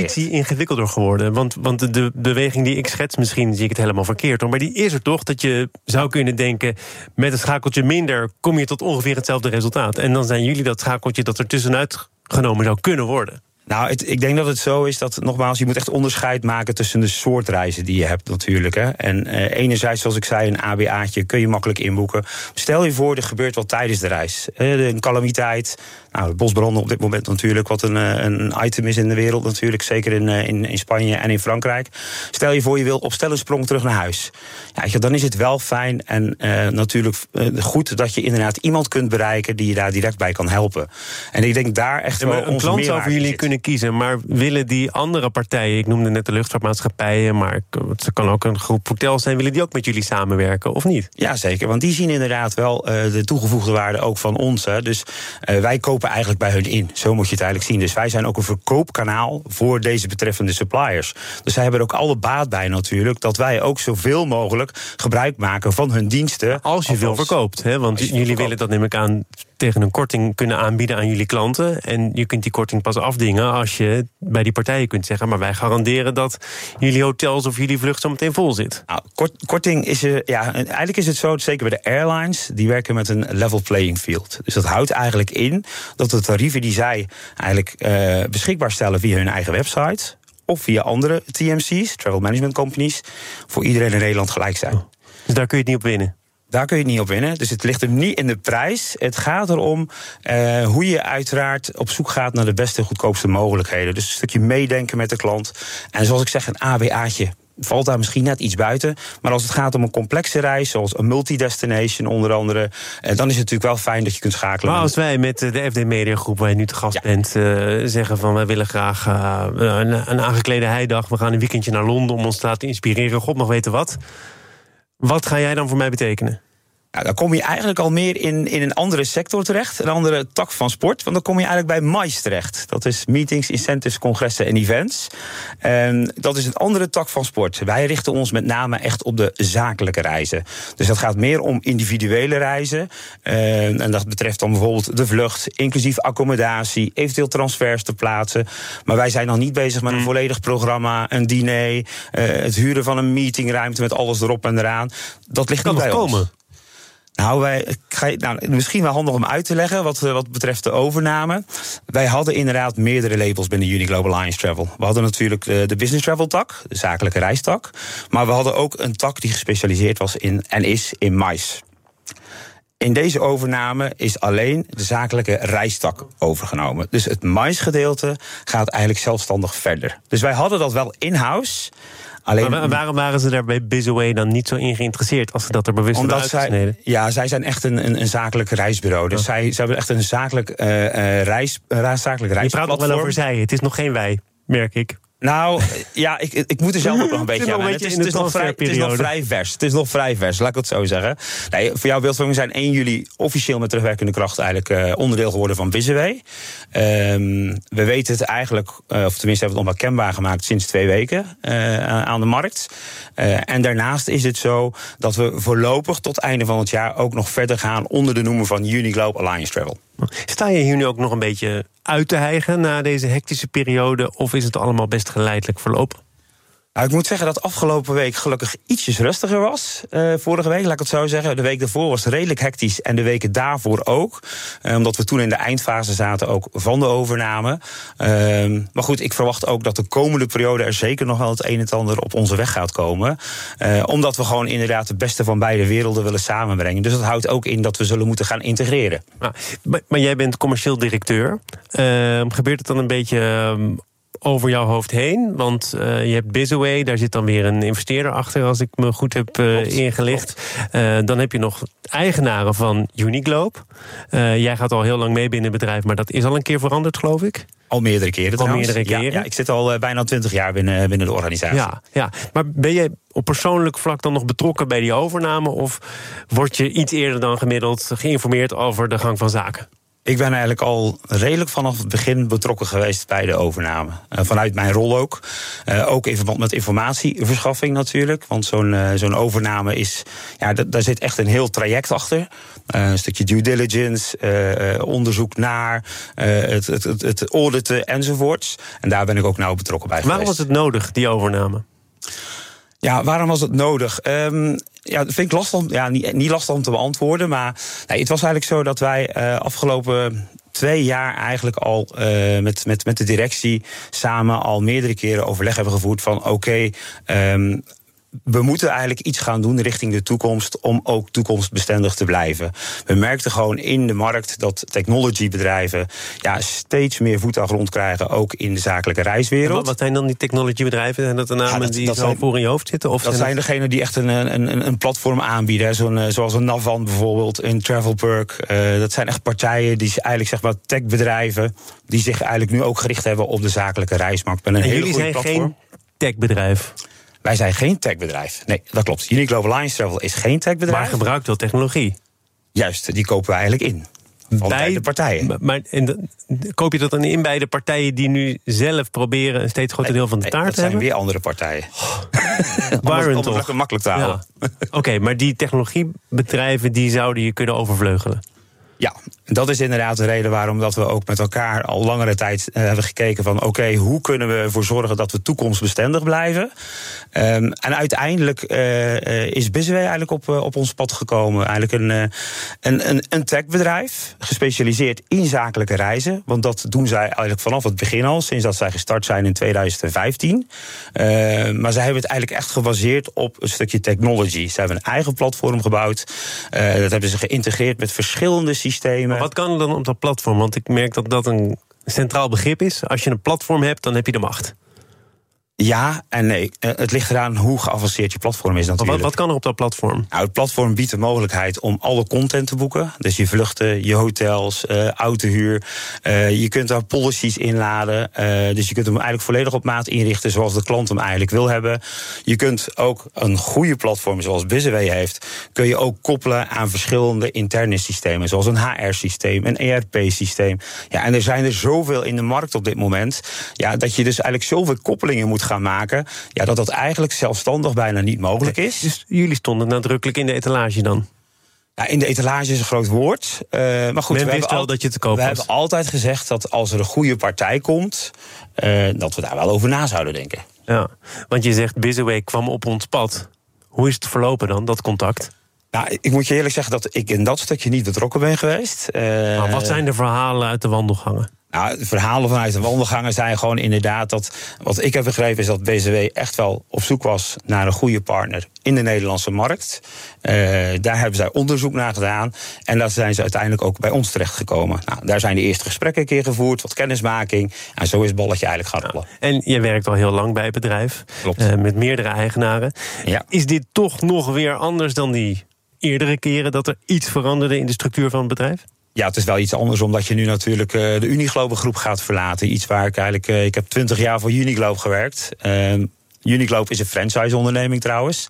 transitie ingewikkelder geworden? Want de beweging die ik schets, misschien zie ik het helemaal verkeerd, maar die is er toch, dat je zou kunnen denken, met een schakeltje minder kom je tot ongeveer hetzelfde resultaat. En dan zijn jullie dat schakeltje dat er tussenuit genomen zou kunnen worden. Nou, ik denk dat het zo is dat, nogmaals, je moet echt onderscheid maken tussen de soort reizen die je hebt natuurlijk. Hè. En enerzijds, zoals ik zei, een ABA'tje kun je makkelijk inboeken. Stel je voor, er gebeurt wat tijdens de reis. Een calamiteit, nou, de bosbranden op dit moment natuurlijk, wat een item is in de wereld natuurlijk, zeker in Spanje en in Frankrijk. Stel je voor, je wil op sprong terug naar huis. Ja, dan is het wel fijn en natuurlijk goed dat je inderdaad iemand kunt bereiken die je daar direct bij kan helpen. En ik denk daar echt wel een klant zou voor jullie kunnen kiezen, maar willen die andere partijen, ik noemde net de luchtvaartmaatschappijen, maar het kan ook een groep hotels zijn, willen die ook met jullie samenwerken of niet? Ja, zeker, want die zien inderdaad wel de toegevoegde waarde ook van ons. Hè. Dus wij kopen eigenlijk bij hun in. Zo moet je het eigenlijk zien. Dus wij zijn ook een verkoopkanaal voor deze betreffende suppliers. Dus zij hebben er ook alle baat bij natuurlijk, dat wij ook zoveel mogelijk gebruik maken van hun diensten. Als je veel verkoopt, hè? Want jullie willen dat, neem ik aan, tegen een korting kunnen aanbieden aan jullie klanten. En je kunt die korting pas afdingen als je bij die partijen kunt zeggen, maar wij garanderen dat jullie hotels of jullie vlucht zo meteen vol zit. Nou, korting is eigenlijk is het zo, zeker bij de airlines, die werken met een level playing field. Dus dat houdt eigenlijk in dat de tarieven die zij eigenlijk beschikbaar stellen via hun eigen website of via andere TMC's, travel management companies, voor iedereen in Nederland gelijk zijn. Dus daar kun je het niet op winnen? Daar kun je het niet op winnen. Dus het ligt hem niet in de prijs. Het gaat erom hoe je uiteraard op zoek gaat naar de beste, goedkoopste mogelijkheden. Dus een stukje meedenken met de klant. En zoals ik zeg, een ABA'tje valt daar misschien net iets buiten. Maar als het gaat om een complexe reis, zoals een multi-destination onder andere, dan is het natuurlijk wel fijn dat je kunt schakelen. Maar als wij met de FD Media Groep, waar je nu te gast bent, zeggen van wij willen graag een aangeklede heidag, we gaan een weekendje naar Londen om ons te laten inspireren, God mag weten wat. Wat ga jij dan voor mij betekenen? Nou, dan kom je eigenlijk al meer in een andere sector terecht, een andere tak van sport. Want dan kom je eigenlijk bij MICE terecht. Dat is Meetings, Incentives, Congressen en Events. Dat is een andere tak van sport. Wij richten ons met name echt op de zakelijke reizen. Dus dat gaat meer om individuele reizen. En dat betreft dan bijvoorbeeld de vlucht, inclusief accommodatie, eventueel transfers te plaatsen. Maar wij zijn nog niet bezig met een volledig programma, een diner, het huren van een meetingruimte met alles erop en eraan. Dat ligt niet bij ons. Nou, misschien wel handig om uit te leggen wat betreft de overname. Wij hadden inderdaad meerdere labels binnen Uniglobal Alliance Travel. We hadden natuurlijk de business travel tak, de zakelijke reistak. Maar we hadden ook een tak die gespecialiseerd was in MICE. In deze overname is alleen de zakelijke reistak overgenomen. Dus het MICE-gedeelte gaat eigenlijk zelfstandig verder. Dus wij hadden dat wel in-house. Maar waarom waren ze daar bij Bizaway dan niet zo in geïnteresseerd als ze dat er bewust hebben uitgesneden? Zij zijn echt een zakelijk reisbureau. Dus zij hebben echt een zakelijk reisplatform. Je praat nog wel over zij, het is nog geen wij, merk ik. Nou, ja, ik moet er zelf ook nog een beetje aan. Het is nog vrij vers. Het is nog vrij vers, laat ik het zo zeggen. Nee, voor jouw beeldvorming zijn 1 juli officieel met terugwerkende kracht eigenlijk onderdeel geworden van Bizaway. We weten het eigenlijk, of tenminste hebben we het nog maar kenbaar gemaakt sinds 2 weken aan de markt. En daarnaast is het zo dat we voorlopig tot einde van het jaar ook nog verder gaan onder de noemer van Uniglobal Alliance Travel. Sta je hier nu ook nog een beetje uit te hijgen na deze hectische periode, of is het allemaal best geleidelijk verlopen? Nou, ik moet zeggen dat afgelopen week gelukkig ietsjes rustiger was. Vorige week, laat ik het zo zeggen. De week daarvoor was redelijk hectisch en de weken daarvoor ook. Omdat we toen in de eindfase zaten ook van de overname. Maar goed, ik verwacht ook dat de komende periode er zeker nog wel het een en ander op onze weg gaat komen. Omdat we gewoon inderdaad het beste van beide werelden willen samenbrengen. Dus dat houdt ook in dat we zullen moeten gaan integreren. Maar jij bent commercieel directeur. Gebeurt het dan een beetje over jouw hoofd heen? Want je hebt Bizaway, daar zit dan weer een investeerder achter, als ik me goed heb ingelicht. Dan heb je nog eigenaren van Uniglobe. Jij gaat al heel lang mee binnen het bedrijf, maar dat is al een keer veranderd, geloof ik? Al meerdere keren trouwens. Ja, ik zit al bijna 20 jaar binnen de organisatie. Ja. Maar ben jij op persoonlijk vlak dan nog betrokken bij die overname, of word je iets eerder dan gemiddeld geïnformeerd over de gang van zaken? Ik ben eigenlijk al redelijk vanaf het begin betrokken geweest bij de overname. Vanuit mijn rol ook. Ook in verband met informatieverschaffing natuurlijk. Want zo'n overname is... Ja, daar zit echt een heel traject achter. Een stukje due diligence, onderzoek naar, het auditen enzovoorts. En daar ben ik ook nauw betrokken bij geweest. Waarom was het nodig, die overname? Ja, waarom was het nodig? Ja, dat vind ik lastig, niet lastig om te beantwoorden. Maar nee, het was eigenlijk zo dat wij afgelopen 2 jaar eigenlijk al met de directie samen al meerdere keren overleg hebben gevoerd van oké, we moeten eigenlijk iets gaan doen richting de toekomst om ook toekomstbestendig te blijven. We merkten gewoon in de markt dat technologybedrijven steeds meer voet aan grond krijgen, ook in de zakelijke reiswereld. Wat zijn dan die technologybedrijven? Zijn dat de namen die zo voor in je hoofd zitten? Of dat zijn degenen die echt een platform aanbieden. Zoals een Navan bijvoorbeeld, een Travelperk. Dat zijn echt partijen die eigenlijk, zeg maar, techbedrijven die zich eigenlijk nu ook gericht hebben op de zakelijke reismarkt. En jullie zijn geen techbedrijf? Wij zijn geen techbedrijf. Nee, dat klopt. Uniqlo Alliance Travel is geen techbedrijf. Maar gebruikt wel technologie. Juist, die kopen we eigenlijk in. Bij de partijen. Maar koop je dat dan in bij de partijen die nu zelf proberen een steeds groter deel van de taart te hebben? Dat zijn weer andere partijen. Waarom toch? Makkelijk te houden. Ja. Oké, maar die technologiebedrijven die zouden je kunnen overvleugelen? Ja, dat is inderdaad de reden waarom dat we ook met elkaar al langere tijd hebben gekeken van oké, hoe kunnen we ervoor zorgen dat we toekomstbestendig blijven? En uiteindelijk is Bizway eigenlijk op ons pad gekomen. Eigenlijk een techbedrijf, gespecialiseerd in zakelijke reizen. Want dat doen zij eigenlijk vanaf het begin al, sinds dat zij gestart zijn in 2015. Maar zij hebben het eigenlijk echt gebaseerd op een stukje technology. Ze hebben een eigen platform gebouwd. Dat hebben ze geïntegreerd met verschillende systemen. Maar wat kan er dan op dat platform? Want ik merk dat dat een centraal begrip is. Als je een platform hebt, dan heb je de macht. Ja en nee. Het ligt eraan hoe geavanceerd je platform is natuurlijk. Wat kan er op dat platform? Nou, het platform biedt de mogelijkheid om alle content te boeken. Dus je vluchten, je hotels, autohuur. Je kunt daar policies inladen. Dus je kunt hem eigenlijk volledig op maat inrichten zoals de klant hem eigenlijk wil hebben. Je kunt ook een goede platform zoals Bizway heeft, kun je ook koppelen aan verschillende interne systemen. Zoals een HR-systeem, een ERP-systeem. Ja, en er zijn er zoveel in de markt op dit moment. Ja, dat je dus eigenlijk zoveel koppelingen moet gaan maken, ja, dat eigenlijk zelfstandig bijna niet mogelijk is. Dus jullie stonden nadrukkelijk in de etalage dan? Ja, in de etalage is een groot woord. Maar goed, Men wist wel dat je te koop was. We hebben altijd gezegd dat als er een goede partij komt, dat we daar wel over na zouden denken. Ja, want je zegt Bizway kwam op ons pad. Hoe is het verlopen dan, dat contact? Nou, ik moet je eerlijk zeggen dat ik in dat stukje niet betrokken ben geweest. Maar wat zijn de verhalen uit de wandelgangen? Nou, de verhalen vanuit de wandelgangen zijn gewoon inderdaad dat, wat ik heb begrepen is dat BZW echt wel op zoek was naar een goede partner in de Nederlandse markt. Daar hebben zij onderzoek naar gedaan en daar zijn ze uiteindelijk ook bij ons terechtgekomen. Nou, daar zijn de eerste gesprekken een keer gevoerd, wat kennismaking en zo is het balletje eigenlijk gaan rollen. En je werkt al heel lang bij het bedrijf. Klopt. Met meerdere eigenaren. Ja. Is dit toch nog weer anders dan die eerdere keren dat er iets veranderde in de structuur van het bedrijf? Ja, het is wel iets anders omdat je nu natuurlijk de Uniqlo groep gaat verlaten. Iets waar ik heb 20 jaar voor Uniqlo gewerkt. Uniqlo is een franchise-onderneming trouwens.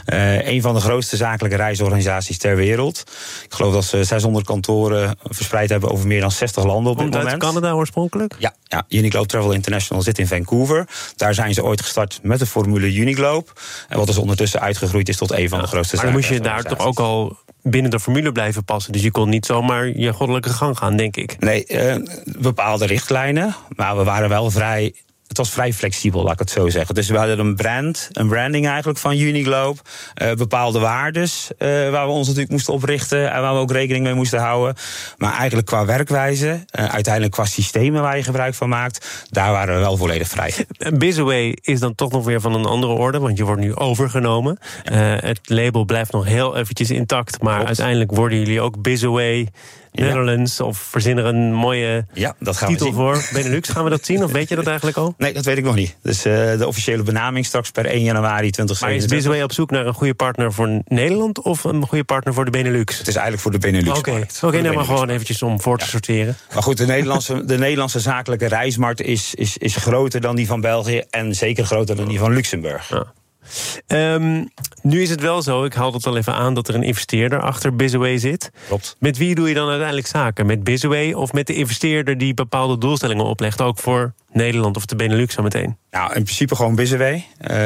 Een van de grootste zakelijke reisorganisaties ter wereld. Ik geloof dat ze 600 kantoren verspreid hebben over meer dan 60 landen op dit moment. Uit Canada oorspronkelijk? Ja, Uniqlo Travel International zit in Vancouver. Daar zijn ze ooit gestart met de formule Uniqlo. En wat dus ondertussen uitgegroeid is tot een van de grootste zakelijke organisaties. Maar dan moest je daar toch ook al binnen de formule blijven passen. Dus je kon niet zomaar je goddelijke gang gaan, denk ik. Nee, bepaalde richtlijnen. Maar we waren wel het was vrij flexibel, laat ik het zo zeggen. Dus we hadden een branding eigenlijk van Uniqlo. Bepaalde waardes waar we ons natuurlijk moesten oprichten en waar we ook rekening mee moesten houden. Maar eigenlijk qua werkwijze, uiteindelijk qua systemen waar je gebruik van maakt, daar waren we wel volledig vrij. Bizway is dan toch nog weer van een andere orde, want je wordt nu overgenomen. Ja. Het label blijft nog heel eventjes intact, maar uiteindelijk worden jullie ook Bizway Netherlands, of verzin er een mooie titel voor. Benelux, gaan we dat zien? Of weet je dat eigenlijk al? Nee, dat weet ik nog niet. Dus de officiële benaming straks per 1 januari 2027. Maar is Bizway op zoek naar een goede partner voor Nederland of een goede partner voor de Benelux? Het is eigenlijk voor de Benelux. Oké, nou maar gewoon eventjes om voor te sorteren. Maar goed, de Nederlandse zakelijke reismarkt is groter dan die van België en zeker groter dan die van Luxemburg. Ja. Nu is het wel zo, ik haal het al even aan, dat er een investeerder achter Bizaway zit. Klopt. Met wie doe je dan uiteindelijk zaken? Met Bizaway of met de investeerder die bepaalde doelstellingen oplegt, ook voor Nederland of de Benelux zo meteen? Nou, in principe gewoon Bizaway.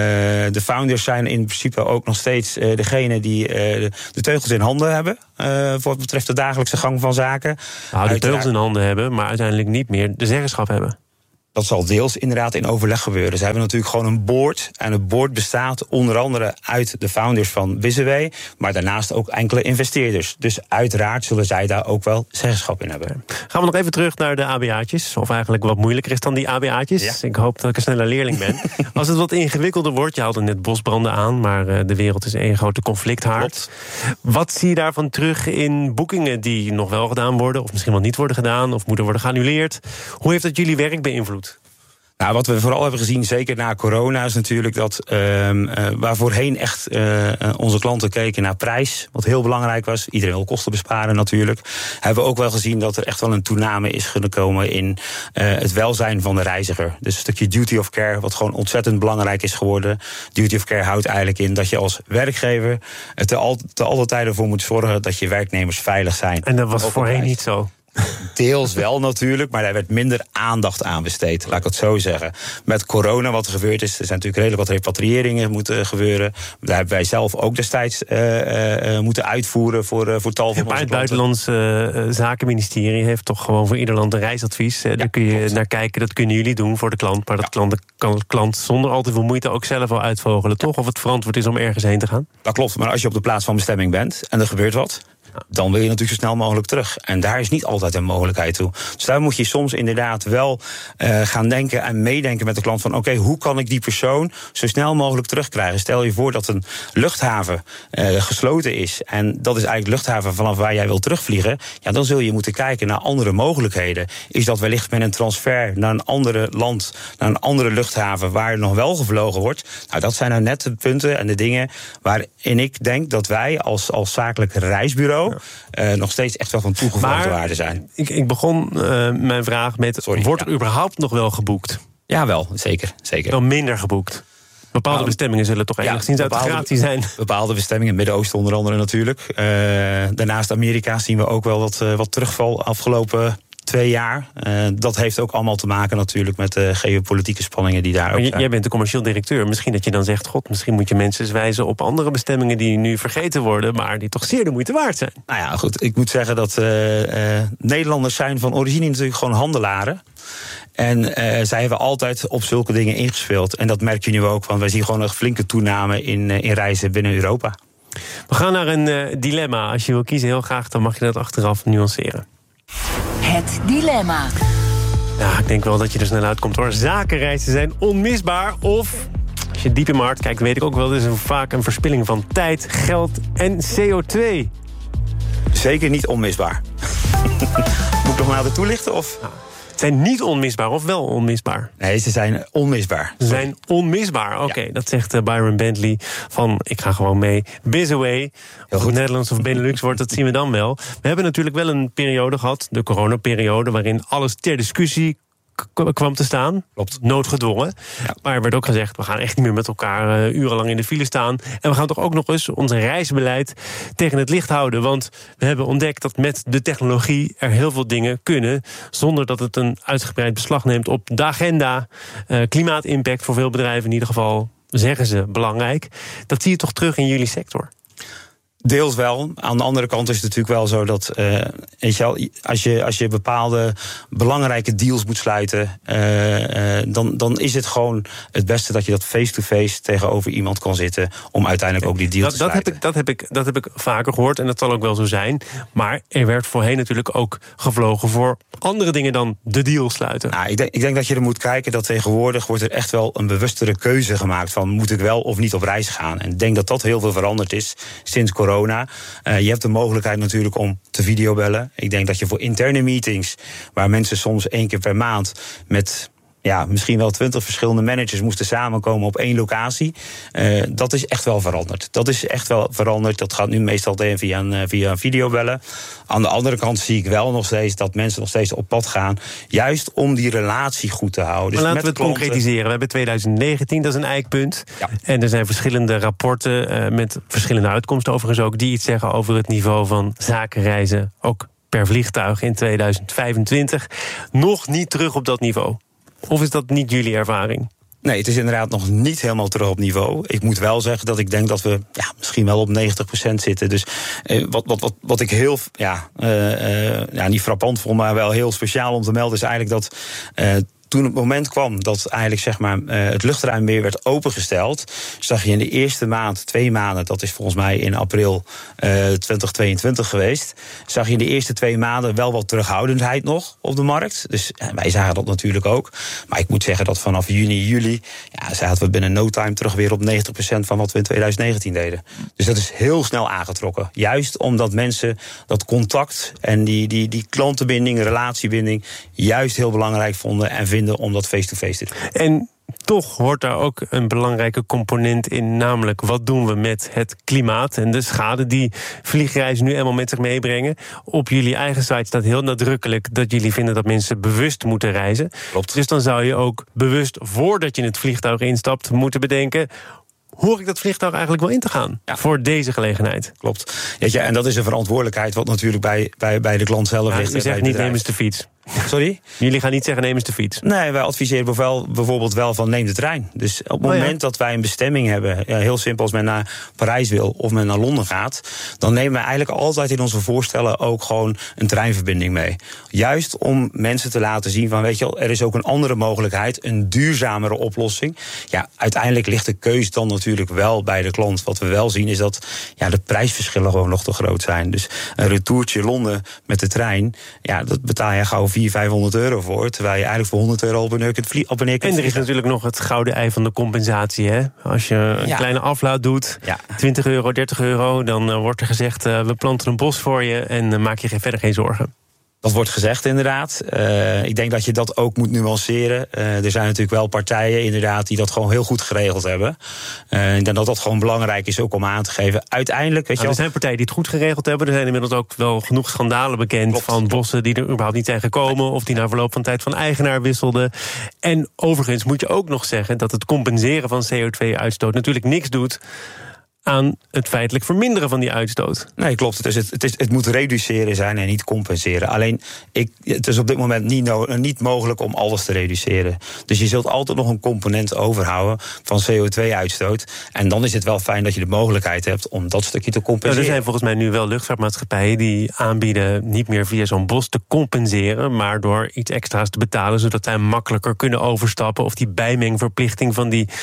De founders zijn in principe ook nog steeds degene die de teugels in handen hebben. Voor wat betreft de dagelijkse gang van zaken. Nou, de teugels in handen hebben, maar uiteindelijk niet meer de zeggenschap hebben. Dat zal deels inderdaad in overleg gebeuren. Ze hebben natuurlijk gewoon een board. En het board bestaat onder andere uit de founders van Bizaway, maar daarnaast ook enkele investeerders. Dus uiteraard zullen zij daar ook wel zeggenschap in hebben. Gaan we nog even terug naar de ABA'tjes. Of eigenlijk wat moeilijker is dan die ABA'tjes. Ja. Ik hoop dat ik een snelle leerling ben. Als het wat ingewikkelder wordt, je haalde net bosbranden aan, maar de wereld is één grote conflicthaard. Klopt. Wat zie je daarvan terug in boekingen die nog wel gedaan worden, of misschien wel niet worden gedaan, of moeten worden geannuleerd? Hoe heeft dat jullie werk beïnvloed? Nou, wat we vooral hebben gezien, zeker na corona, is natuurlijk dat waar voorheen echt onze klanten keken naar prijs, wat heel belangrijk was. Iedereen wil kosten besparen natuurlijk. Hebben we ook wel gezien dat er echt wel een toename is gekomen in het welzijn van de reiziger. Dus een stukje duty of care, wat gewoon ontzettend belangrijk is geworden. Duty of care houdt eigenlijk in dat je als werkgever te alle tijden voor moet zorgen dat je werknemers veilig zijn. En dat was voorheen niet zo. Deels wel natuurlijk, maar daar werd minder aandacht aan besteed, laat ik het zo zeggen. Met corona, wat er gebeurd is, er zijn natuurlijk redelijk wat repatriëringen moeten gebeuren. Daar hebben wij zelf ook destijds moeten uitvoeren voor tal van onze klanten. Maar het Buitenlandse Zakenministerie heeft toch gewoon voor ieder land een reisadvies. Daar kun je naar kijken, dat kunnen jullie doen voor de klant. Maar dat kan de klant zonder al te veel moeite ook zelf wel uitvogelen, toch? Of het verantwoord is om ergens heen te gaan? Dat klopt, maar als je op de plaats van bestemming bent en er gebeurt wat, dan wil je natuurlijk zo snel mogelijk terug. En daar is niet altijd een mogelijkheid toe. Dus daar moet je soms inderdaad wel gaan denken en meedenken met de klant van oké, hoe kan ik die persoon zo snel mogelijk terugkrijgen? Stel je voor dat een luchthaven gesloten is en dat is eigenlijk de luchthaven vanaf waar jij wil terugvliegen. Ja, dan zul je moeten kijken naar andere mogelijkheden. Is dat wellicht met een transfer naar een andere land, naar een andere luchthaven waar er nog wel gevlogen wordt? Nou, dat zijn nou net de punten en de dingen waarin ik denk dat wij als zakelijk reisbureau nog steeds echt wel van toegevoegde waarde zijn. Ik begon mijn vraag met, wordt er überhaupt nog wel geboekt? Ja, wel, zeker. Wel minder geboekt? Bepaalde bestemmingen zullen toch enigszins uit de gratie zijn? Bepaalde bestemmingen, Midden-Oosten onder andere natuurlijk. Daarnaast Amerika zien we ook wel wat terugval afgelopen 2 jaar. Dat heeft ook allemaal te maken natuurlijk met de geopolitieke spanningen die daar ook zijn. Jij bent de commercieel directeur. Misschien dat je dan zegt, god, misschien moet je mensen eens wijzen op andere bestemmingen die nu vergeten worden, maar die toch zeer de moeite waard zijn. Nou ja, goed. Ik moet zeggen dat Nederlanders zijn van origine natuurlijk gewoon handelaren. En zij hebben altijd op zulke dingen ingespeeld. En dat merk je nu ook, want wij zien gewoon een flinke toename in reizen binnen Europa. We gaan naar een dilemma. Als je wil kiezen heel graag, dan mag je dat achteraf nuanceren. Het dilemma. Ja, ik denk wel dat je er snel uitkomt hoor. Zakenreizen zijn onmisbaar. Of, als je diep in mijn hart kijkt, weet ik ook wel, dat is vaak een verspilling van tijd, geld en CO2. Zeker niet onmisbaar. Moet ik nog nader toelichten? Of? Nou, zijn niet onmisbaar of wel onmisbaar? Nee, ze zijn onmisbaar. Ze zijn onmisbaar, oké. Dat zegt Byron Bentley van, ik ga gewoon mee, Bizaway. Of het Nederlands of Benelux wordt, dat zien we dan wel. We hebben natuurlijk wel een periode gehad, de coronaperiode, waarin alles ter discussie kwam te staan. Klopt. Noodgedwongen. Ja. Maar er werd ook gezegd, we gaan echt niet meer met elkaar urenlang in de file staan. En we gaan toch ook nog eens ons reisbeleid tegen het licht houden. Want we hebben ontdekt dat met de technologie er heel veel dingen kunnen, zonder dat het een uitgebreid beslag neemt op de agenda. Klimaatimpact voor veel bedrijven in ieder geval, zeggen ze, belangrijk. Dat zie je toch terug in jullie sector? Deels wel. Aan de andere kant is het natuurlijk wel zo dat weet je wel, als je bepaalde belangrijke deals moet sluiten, dan is het gewoon het beste dat je dat face-to-face tegenover iemand kan zitten om uiteindelijk ook die deal te sluiten. Dat heb ik vaker gehoord en dat zal ook wel zo zijn. Maar er werd voorheen natuurlijk ook gevlogen voor andere dingen dan de deal sluiten. Nou, ik denk dat je er moet kijken dat tegenwoordig wordt er echt wel een bewustere keuze gemaakt van moet ik wel of niet op reis gaan. En ik denk dat dat heel veel veranderd is sinds corona. Je hebt de mogelijkheid natuurlijk om te videobellen. Ik denk dat je voor interne meetings, waar mensen soms 1 keer per maand met misschien wel 20 verschillende managers moesten samenkomen op 1 locatie. Dat is echt wel veranderd. Dat gaat nu meestal via een videobellen. Aan de andere kant zie ik wel nog steeds dat mensen nog steeds op pad gaan, juist om die relatie goed te houden. Dus laten we het concretiseren. We hebben 2019, dat is een eikpunt. Ja. En er zijn verschillende rapporten met verschillende uitkomsten overigens ook, die iets zeggen over het niveau van zakenreizen, ook per vliegtuig in 2025. Nog niet terug op dat niveau. Of is dat niet jullie ervaring? Nee, het is inderdaad nog niet helemaal terug op niveau. Ik moet wel zeggen dat ik denk dat we misschien wel op 90% zitten. Dus wat ik heel, niet frappant vond, maar wel heel speciaal om te melden, is eigenlijk dat toen het moment kwam dat eigenlijk het luchtruim weer werd opengesteld, zag je in de eerste maand, 2 maanden, dat is volgens mij in april 2022 geweest, zag je in de eerste 2 maanden wel wat terughoudendheid nog op de markt. Dus wij zagen dat natuurlijk ook. Maar ik moet zeggen dat vanaf juni, juli, zaten we binnen no time terug weer op 90% van wat we in 2019 deden. Dus dat is heel snel aangetrokken. Juist omdat mensen dat contact en die klantenbinding, relatiebinding, juist heel belangrijk vonden en vinden om dat face-to-face te doen. En toch hoort daar ook een belangrijke component in, namelijk wat doen we met het klimaat en de schade die vliegreizen nu eenmaal met zich meebrengen. Op jullie eigen site staat heel nadrukkelijk dat jullie vinden dat mensen bewust moeten reizen. Klopt. Dus dan zou je ook bewust, voordat je in het vliegtuig instapt, moeten bedenken, hoor ik dat vliegtuig eigenlijk wel in te gaan voor deze gelegenheid? Klopt. Ja, en dat is een verantwoordelijkheid wat natuurlijk bij de klant zelf ligt. Je zegt niet, neem eens de fiets. Sorry? Jullie gaan niet zeggen, neem eens de fiets. Nee, wij adviseren bijvoorbeeld wel van neem de trein. Dus op het moment dat wij een bestemming hebben, heel simpel als men naar Parijs wil of men naar Londen gaat, dan nemen we eigenlijk altijd in onze voorstellen ook gewoon een treinverbinding mee. Juist om mensen te laten zien van, weet je wel, er is ook een andere mogelijkheid, een duurzamere oplossing. Ja, uiteindelijk ligt de keus dan natuurlijk wel bij de klant. Wat we wel zien is dat de prijsverschillen gewoon nog te groot zijn. Dus een retourtje Londen met de trein, dat betaal je gauw 400-500 euro voor, terwijl je eigenlijk voor 100 euro op een neer kunt vliegen. En er is natuurlijk nog het gouden ei van de compensatie. Hè? Als je een kleine aflaat doet, 20 euro, 30 euro, dan wordt er gezegd, we planten een bos voor je en maak je verder geen zorgen. Dat wordt gezegd inderdaad. Ik denk dat je dat ook moet nuanceren. Er zijn natuurlijk wel partijen inderdaad die dat gewoon heel goed geregeld hebben. Ik denk dat dat gewoon belangrijk is ook om aan te geven. Uiteindelijk, er zijn partijen die het goed geregeld hebben. Er zijn inmiddels ook wel genoeg schandalen bekend van bossen die er überhaupt niet zijn gekomen, of die na verloop van tijd van eigenaar wisselden. En overigens moet je ook nog zeggen dat het compenseren van CO2-uitstoot natuurlijk niks doet aan het feitelijk verminderen van die uitstoot. Nee, klopt. Dus het moet reduceren zijn en niet compenseren. Alleen, het is op dit moment niet mogelijk om alles te reduceren. Dus je zult altijd nog een component overhouden van CO2-uitstoot. En dan is het wel fijn dat je de mogelijkheid hebt om dat stukje te compenseren. Er zijn volgens mij nu wel luchtvaartmaatschappijen die aanbieden niet meer via zo'n bos te compenseren, maar door iets extra's te betalen, zodat zij makkelijker kunnen overstappen, of die bijmengverplichting van die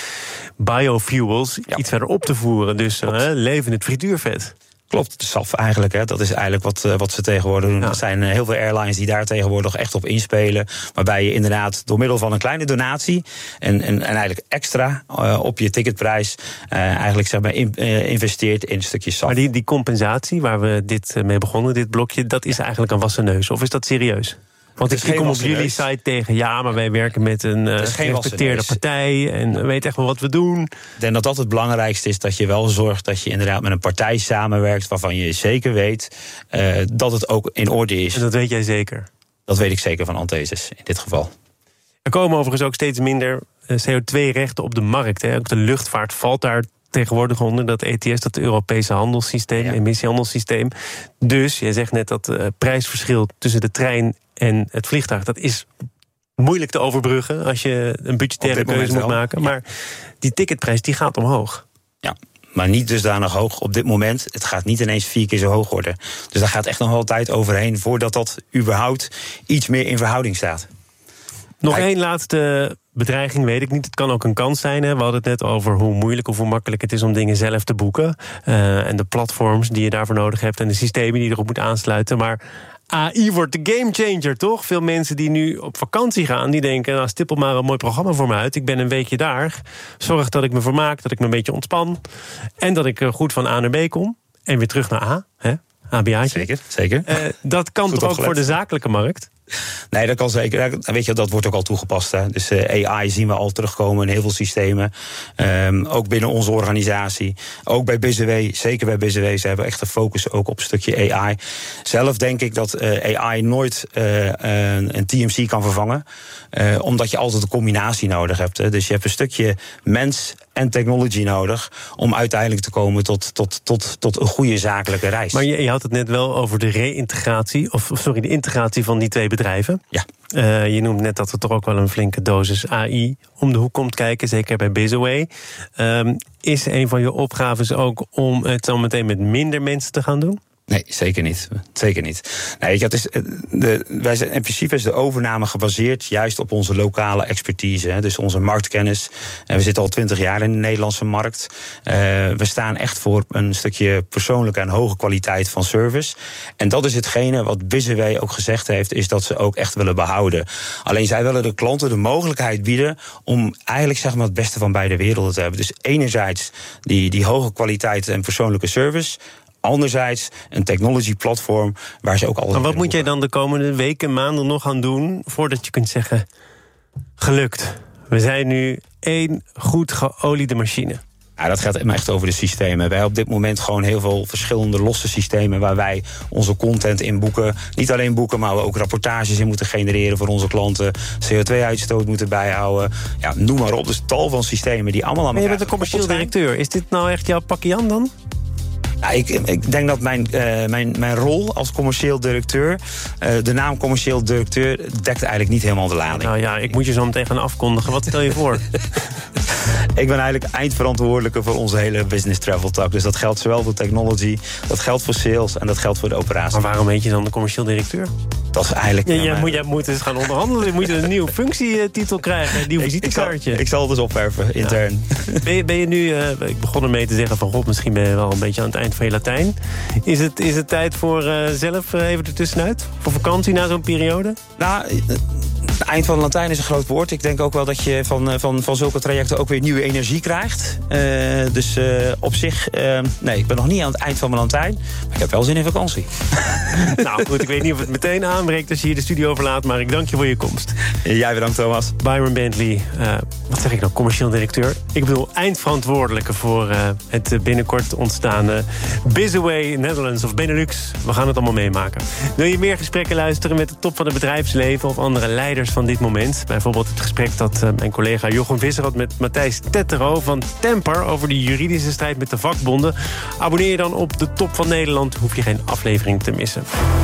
biofuels iets verder op te voeren. Dus leven het frituurvet. Klopt, de SAF eigenlijk. Hè. Dat is eigenlijk wat ze tegenwoordig doen. Er zijn heel veel airlines die daar tegenwoordig echt op inspelen. Waarbij je inderdaad door middel van een kleine donatie en eigenlijk extra op je ticketprijs eigenlijk investeert in een stukje SAF. Maar die compensatie waar we dit mee begonnen, dit blokje, dat is eigenlijk een wassen neus. Of is dat serieus? Want ik kom op jullie site tegen, maar wij werken met een gerespecteerde partij en we weten echt wel wat we doen. Ik denk dat het belangrijkste is, dat je wel zorgt dat je inderdaad met een partij samenwerkt waarvan je zeker weet dat het ook in orde is. En dat weet jij zeker? Dat weet ik zeker van Anthesis in dit geval. Er komen overigens ook steeds minder CO2-rechten op de markt. Hè. Ook de luchtvaart valt daar tegenwoordig onder, dat ETS, dat Europese handelssysteem, emissiehandelssysteem. Dus, jij zegt net dat het prijsverschil tussen de trein en het vliegtuig, dat is moeilijk te overbruggen als je een budgettaire keuze moet maken. Maar die ticketprijs die gaat omhoog. Ja, maar niet dusdanig hoog op dit moment. Het gaat niet ineens 4 keer zo hoog worden. Dus daar gaat echt nog wel tijd overheen voordat dat überhaupt iets meer in verhouding staat. Nog één laatste bedreiging, weet ik niet. Het kan ook een kans zijn. Hè. We hadden het net over hoe moeilijk of hoe makkelijk het is om dingen zelf te boeken. En de platforms die je daarvoor nodig hebt en de systemen die je erop moet aansluiten. Maar AI wordt de gamechanger, toch? Veel mensen die nu op vakantie gaan, die denken, stippel maar een mooi programma voor me uit. Ik ben een weekje daar. Zorg dat ik me vermaak, dat ik me een beetje ontspan. En dat ik goed van A naar B kom. En weer terug naar A. Hè? ABA'tje. Zeker. Dat kan toch ook voor de zakelijke markt? Nee, dat kan zeker. Weet je, dat wordt ook al toegepast. Hè. Dus AI zien we al terugkomen in heel veel systemen. Ook binnen onze organisatie. Ook bij BZW, zeker bij BZW. Ze hebben echt de focus ook op een stukje AI. Zelf denk ik dat AI nooit een TMC kan vervangen. Omdat je altijd een combinatie nodig hebt. Hè. Dus je hebt een stukje mens en technology nodig om uiteindelijk te komen tot een goede zakelijke reis. Maar je had het net wel over de de integratie van die twee bedrijven. Ja. Je noemt net dat er toch ook wel een flinke dosis AI om de hoek komt kijken, zeker bij BizAway. Is een van je opgaves ook om het zo meteen met minder mensen te gaan doen? Nee, zeker niet. Zeker niet. Nee, wij zijn, in principe is de overname gebaseerd juist op onze lokale expertise. Hè, dus onze marktkennis. We zitten al 20 jaar in de Nederlandse markt. We staan echt voor een stukje persoonlijke en hoge kwaliteit van service. En dat is hetgene wat BizAway ook gezegd heeft, is dat ze ook echt willen behouden. Alleen zij willen de klanten de mogelijkheid bieden om eigenlijk zeg maar het beste van beide werelden te hebben. Dus enerzijds die hoge kwaliteit en persoonlijke service. Anderzijds een technology platform waar ze ook altijd. Maar wat moet jij dan de komende weken, maanden nog gaan doen voordat je kunt zeggen: gelukt. We zijn nu één goed geoliede machine. Ja, dat gaat echt over de systemen. Wij hebben op dit moment gewoon heel veel verschillende losse systemen waar wij onze content in boeken. Niet alleen boeken, maar we ook rapportages in moeten genereren voor onze klanten. CO2-uitstoot moeten bijhouden. Ja, noem maar op. Dus tal van systemen die allemaal aan elkaar. Maar je bent een commercieel directeur. Is dit nou echt jouw pakje aan dan? Nou, ik denk dat mijn rol als commercieel directeur, de naam commercieel directeur, dekt eigenlijk niet helemaal de lading. Nou ja, ik moet je zo meteen gaan afkondigen. Wat stel je voor? Ik ben eigenlijk eindverantwoordelijke voor onze hele business travel tak. Dus dat geldt zowel voor technology, dat geldt voor sales en dat geldt voor de operatie. Maar waarom heet je dan de commercieel directeur? Dat is eigenlijk. Jij moet eens gaan onderhandelen. Je moet een nieuwe functietitel krijgen, een nieuw visitekaartje. Ik zal het eens opwerven, intern. Ja. Ben je nu, ik begon ermee te zeggen van god, misschien ben je wel een beetje aan het eind van je Latijn. Is het tijd voor zelf even ertussenuit? Voor vakantie na zo'n periode? Nou, het eind van de Latijn is een groot woord. Ik denk ook wel dat je van zulke trajecten ook weer nieuwe energie krijgt. Dus op zich, nee, ik ben nog niet aan het eind van mijn Latijn. Maar ik heb wel zin in vakantie. Nou goed, ik weet niet of het meteen aanbreekt als je hier de studio verlaat, maar ik dank je voor je komst. Jij bedankt, Thomas. Byron Bentley, wat zeg ik nou, commercieel directeur? Ik bedoel, eindverantwoordelijke voor het binnenkort ontstaande BizAway Netherlands of Benelux. We gaan het allemaal meemaken. Wil je meer gesprekken luisteren met de top van het bedrijfsleven of andere leiders van dit moment? Bijvoorbeeld het gesprek dat mijn collega Jochem Visser had met Matthijs Tettero van Temper over de juridische strijd met de vakbonden. Abonneer je dan op de Top van Nederland, hoef je geen aflevering te missen.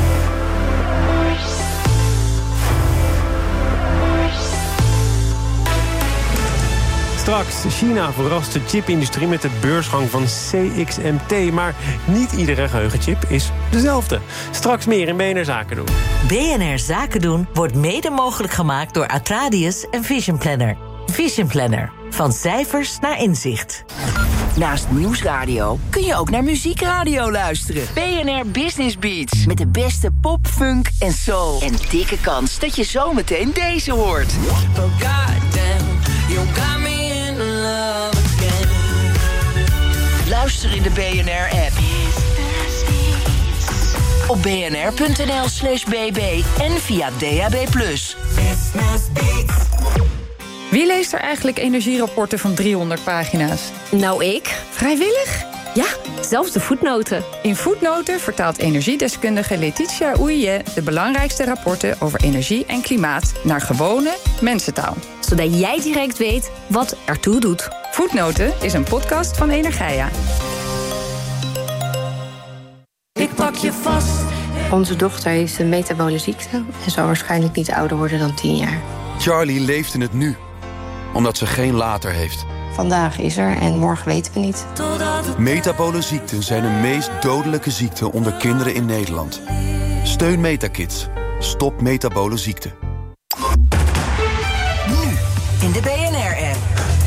Straks, China verrast de chipindustrie met de beursgang van CXMT. Maar niet iedere geheugenchip is dezelfde. Straks meer in BNR Zaken doen. BNR Zaken doen wordt mede mogelijk gemaakt door Atradius en Vision Planner. Vision Planner. Van cijfers naar inzicht. Naast Nieuwsradio kun je ook naar muziekradio luisteren. BNR Business Beats. Met de beste pop, funk en soul. En dikke kans dat je zometeen deze hoort. Oh goddamn, you got me in love again. Luister in de BNR-app. Op bnr.nl/bb en via DAB+. Wie leest er eigenlijk energierapporten van 300 pagina's? Nou, ik. Vrijwillig? Ja, zelfs de voetnoten. In Voetnoten vertaalt energiedeskundige Letitia Oeije de belangrijkste rapporten over energie en klimaat naar gewone mensentaal. Zodat jij direct weet wat ertoe doet. Voetnoten is een podcast van Energia. Ik pak je vast. Onze dochter heeft een metabole ziekte en zal waarschijnlijk niet ouder worden dan 10 jaar. Charlie leeft in het nu, omdat ze geen later heeft. Vandaag is er en morgen weten we niet. Metabole ziekten zijn de meest dodelijke ziekte onder kinderen in Nederland. Steun Metakids. Stop metabole ziekte. In de BNR-app.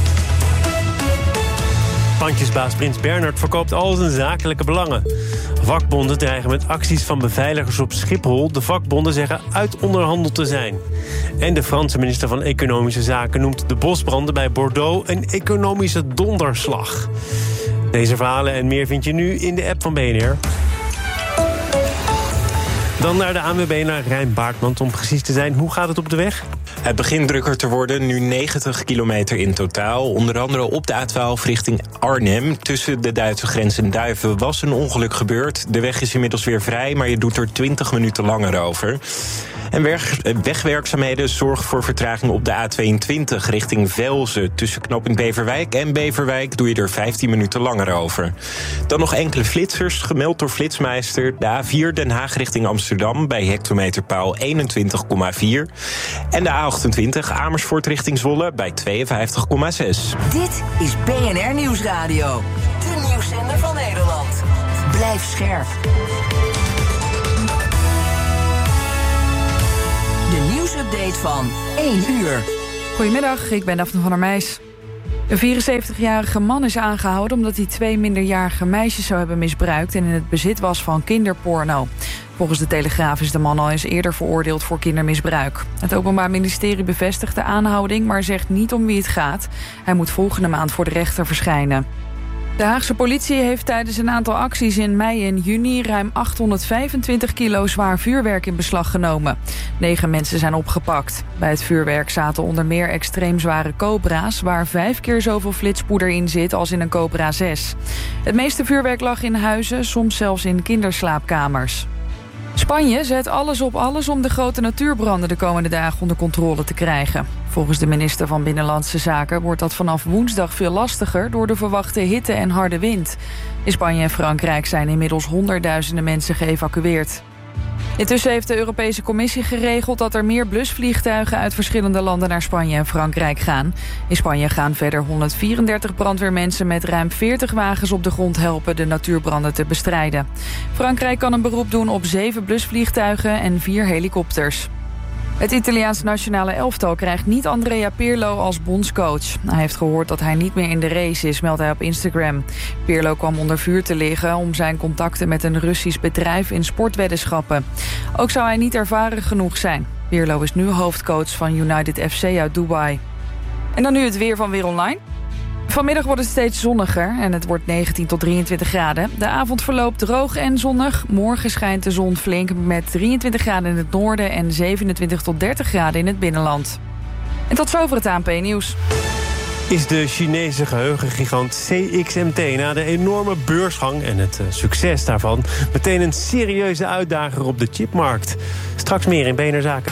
Pandjesbaas Prins Bernhard verkoopt al zijn zakelijke belangen. Vakbonden dreigen met acties van beveiligers op Schiphol. De vakbonden zeggen uitonderhandeld te zijn. En de Franse minister van Economische Zaken noemt de bosbranden bij Bordeaux een economische donderslag. Deze verhalen en meer vind je nu in de app van BNR. Dan naar de ANWB, naar Rijn Baartman. Om precies te zijn, hoe gaat het op de weg? Het begint drukker te worden, nu 90 kilometer in totaal. Onder andere op de A12 richting Arnhem. Tussen de Duitse grens en Duiven was een ongeluk gebeurd. De weg is inmiddels weer vrij, maar je doet er 20 minuten langer over. En wegwerkzaamheden zorgen voor vertraging op de A22 richting Velzen. Tussen knooppunt Beverwijk en Beverwijk doe je er 15 minuten langer over. Dan nog enkele flitsers, gemeld door Flitsmeister. De A4 Den Haag richting Amsterdam bij hectometerpaal 21,4. En de A28 Amersfoort richting Zwolle bij 52,6. Dit is BNR Nieuwsradio. De nieuwszender van Nederland. Blijf scherp. De nieuwsupdate van 1 uur. Goedemiddag, ik ben Daphne van der Meijs. Een 74-jarige man is aangehouden omdat hij 2 minderjarige meisjes zou hebben misbruikt en in het bezit was van kinderporno. Volgens de Telegraaf is de man al eens eerder veroordeeld voor kindermisbruik. Het Openbaar Ministerie bevestigt de aanhouding, maar zegt niet om wie het gaat. Hij moet volgende maand voor de rechter verschijnen. De Haagse politie heeft tijdens een aantal acties in mei en juni ruim 825 kilo zwaar vuurwerk in beslag genomen. 9 mensen zijn opgepakt. Bij het vuurwerk zaten onder meer extreem zware Cobra's, waar 5 keer zoveel flitspoeder in zit als in een Cobra 6. Het meeste vuurwerk lag in huizen, soms zelfs in kinderslaapkamers. Spanje zet alles op alles om de grote natuurbranden de komende dagen onder controle te krijgen. Volgens de minister van Binnenlandse Zaken wordt dat vanaf woensdag veel lastiger door de verwachte hitte en harde wind. In Spanje en Frankrijk zijn inmiddels honderdduizenden mensen geëvacueerd. Intussen heeft de Europese Commissie geregeld dat er meer blusvliegtuigen uit verschillende landen naar Spanje en Frankrijk gaan. In Spanje gaan verder 134 brandweermensen met ruim 40 wagens op de grond helpen de natuurbranden te bestrijden. Frankrijk kan een beroep doen op 7 blusvliegtuigen en 4 helikopters. Het Italiaans nationale elftal krijgt niet Andrea Pirlo als bondscoach. Hij heeft gehoord dat hij niet meer in de race is, meldt hij op Instagram. Pirlo kwam onder vuur te liggen om zijn contacten met een Russisch bedrijf in sportweddenschappen. Ook zou hij niet ervaren genoeg zijn. Pirlo is nu hoofdcoach van United FC uit Dubai. En dan nu het weer van Weer Online. Vanmiddag wordt het steeds zonniger en het wordt 19 tot 23 graden. De avond verloopt droog en zonnig. Morgen schijnt de zon flink met 23 graden in het noorden en 27 tot 30 graden in het binnenland. En tot zover het ANP-nieuws. Is de Chinese geheugengigant CXMT na de enorme beursgang en het succes daarvan meteen een serieuze uitdager op de chipmarkt? Straks meer in BNR Zaken.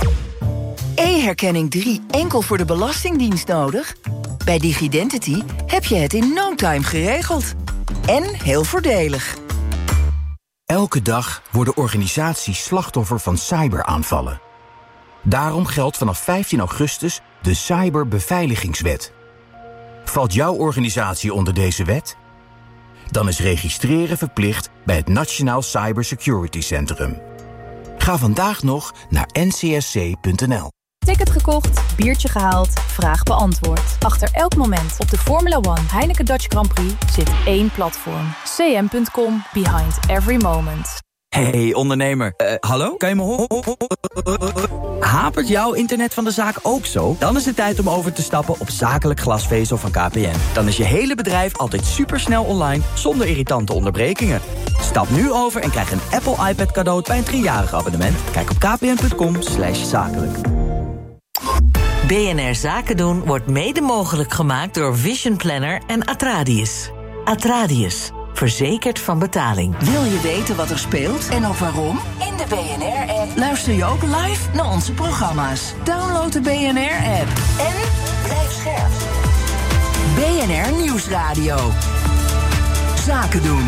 E-herkenning 3 enkel voor de Belastingdienst nodig? Bij Digidentity heb je het in no time geregeld. En heel voordelig. Elke dag worden organisaties slachtoffer van cyberaanvallen. Daarom geldt vanaf 15 augustus de Cyberbeveiligingswet. Valt jouw organisatie onder deze wet? Dan is registreren verplicht bij het Nationaal Cybersecurity Centrum. Ga vandaag nog naar ncsc.nl. Ticket gekocht, biertje gehaald, vraag beantwoord. Achter elk moment op de Formula One Heineken Dutch Grand Prix zit één platform. cm.com, behind every moment. Hey ondernemer, hallo? Kan je me horen? Hapert jouw internet van de zaak ook zo? Dan is het tijd om over te stappen op zakelijk glasvezel van KPN. Dan is je hele bedrijf altijd supersnel online, zonder irritante onderbrekingen. Stap nu over en krijg een Apple iPad cadeau bij een 3-jarig abonnement. Kijk op kpn.com/zakelijk. BNR Zaken doen wordt mede mogelijk gemaakt door Vision Planner en Atradius. Atradius, verzekerd van betaling. Wil je weten wat er speelt en ook waarom? In de BNR-app luister je ook live naar onze programma's. Download de BNR-app en blijf scherp. BNR Nieuwsradio. Zaken doen.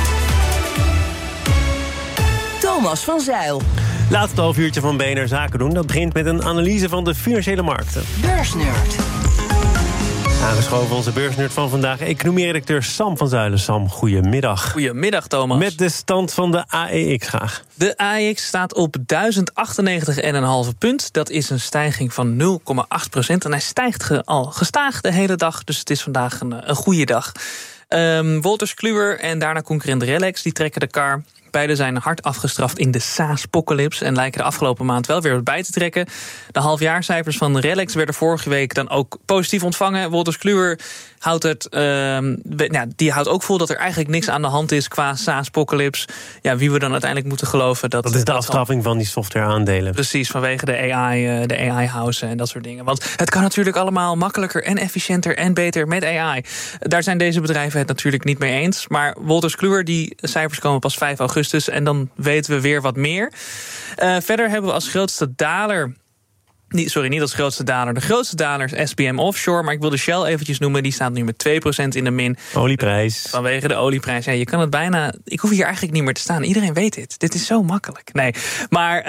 Thomas van Zeil. Laatste half uurtje van BNR Zaken doen. Dat begint met een analyse van de financiële markten. Beursnerd. Aangeschoven onze beursnerd van vandaag, economie-redacteur Sam van Zuilen. Sam, goedemiddag. Goedemiddag, Thomas. Met de stand van de AEX graag. De AEX staat op 1098,5 punt. Dat is een stijging van 0,8%. En hij stijgt al gestaag de hele dag, dus het is vandaag een goede dag. Wolters Kluwer en daarna concurrent RELX, die trekken de kar. Beide zijn hard afgestraft in de SaaS-pocalypse en lijken de afgelopen maand wel weer wat bij te trekken. De halfjaarcijfers van RELX werden vorige week dan ook positief ontvangen. Wolters Kluwer die houdt ook vol dat er eigenlijk niks aan de hand is qua SaaS-apocalypse. Ja, wie we dan uiteindelijk moeten geloven. Dat is de afstraffing van die software-aandelen. Precies, vanwege de AI-house en dat soort dingen. Want het kan natuurlijk allemaal makkelijker en efficiënter en beter met AI. Daar zijn deze bedrijven het natuurlijk niet mee eens. Maar Wolters Kluwer, die cijfers komen pas 5 augustus... en dan weten we weer wat meer. Verder hebben we als grootste daler... Niet als grootste daler. De grootste daler is SBM Offshore. Maar ik wil de Shell eventjes noemen. Die staat nu met 2% in de min. Olieprijs. Vanwege de olieprijs. Ja, je kan het bijna... Ik hoef hier eigenlijk niet meer te staan. Iedereen weet dit. Dit is zo makkelijk. Nee, maar...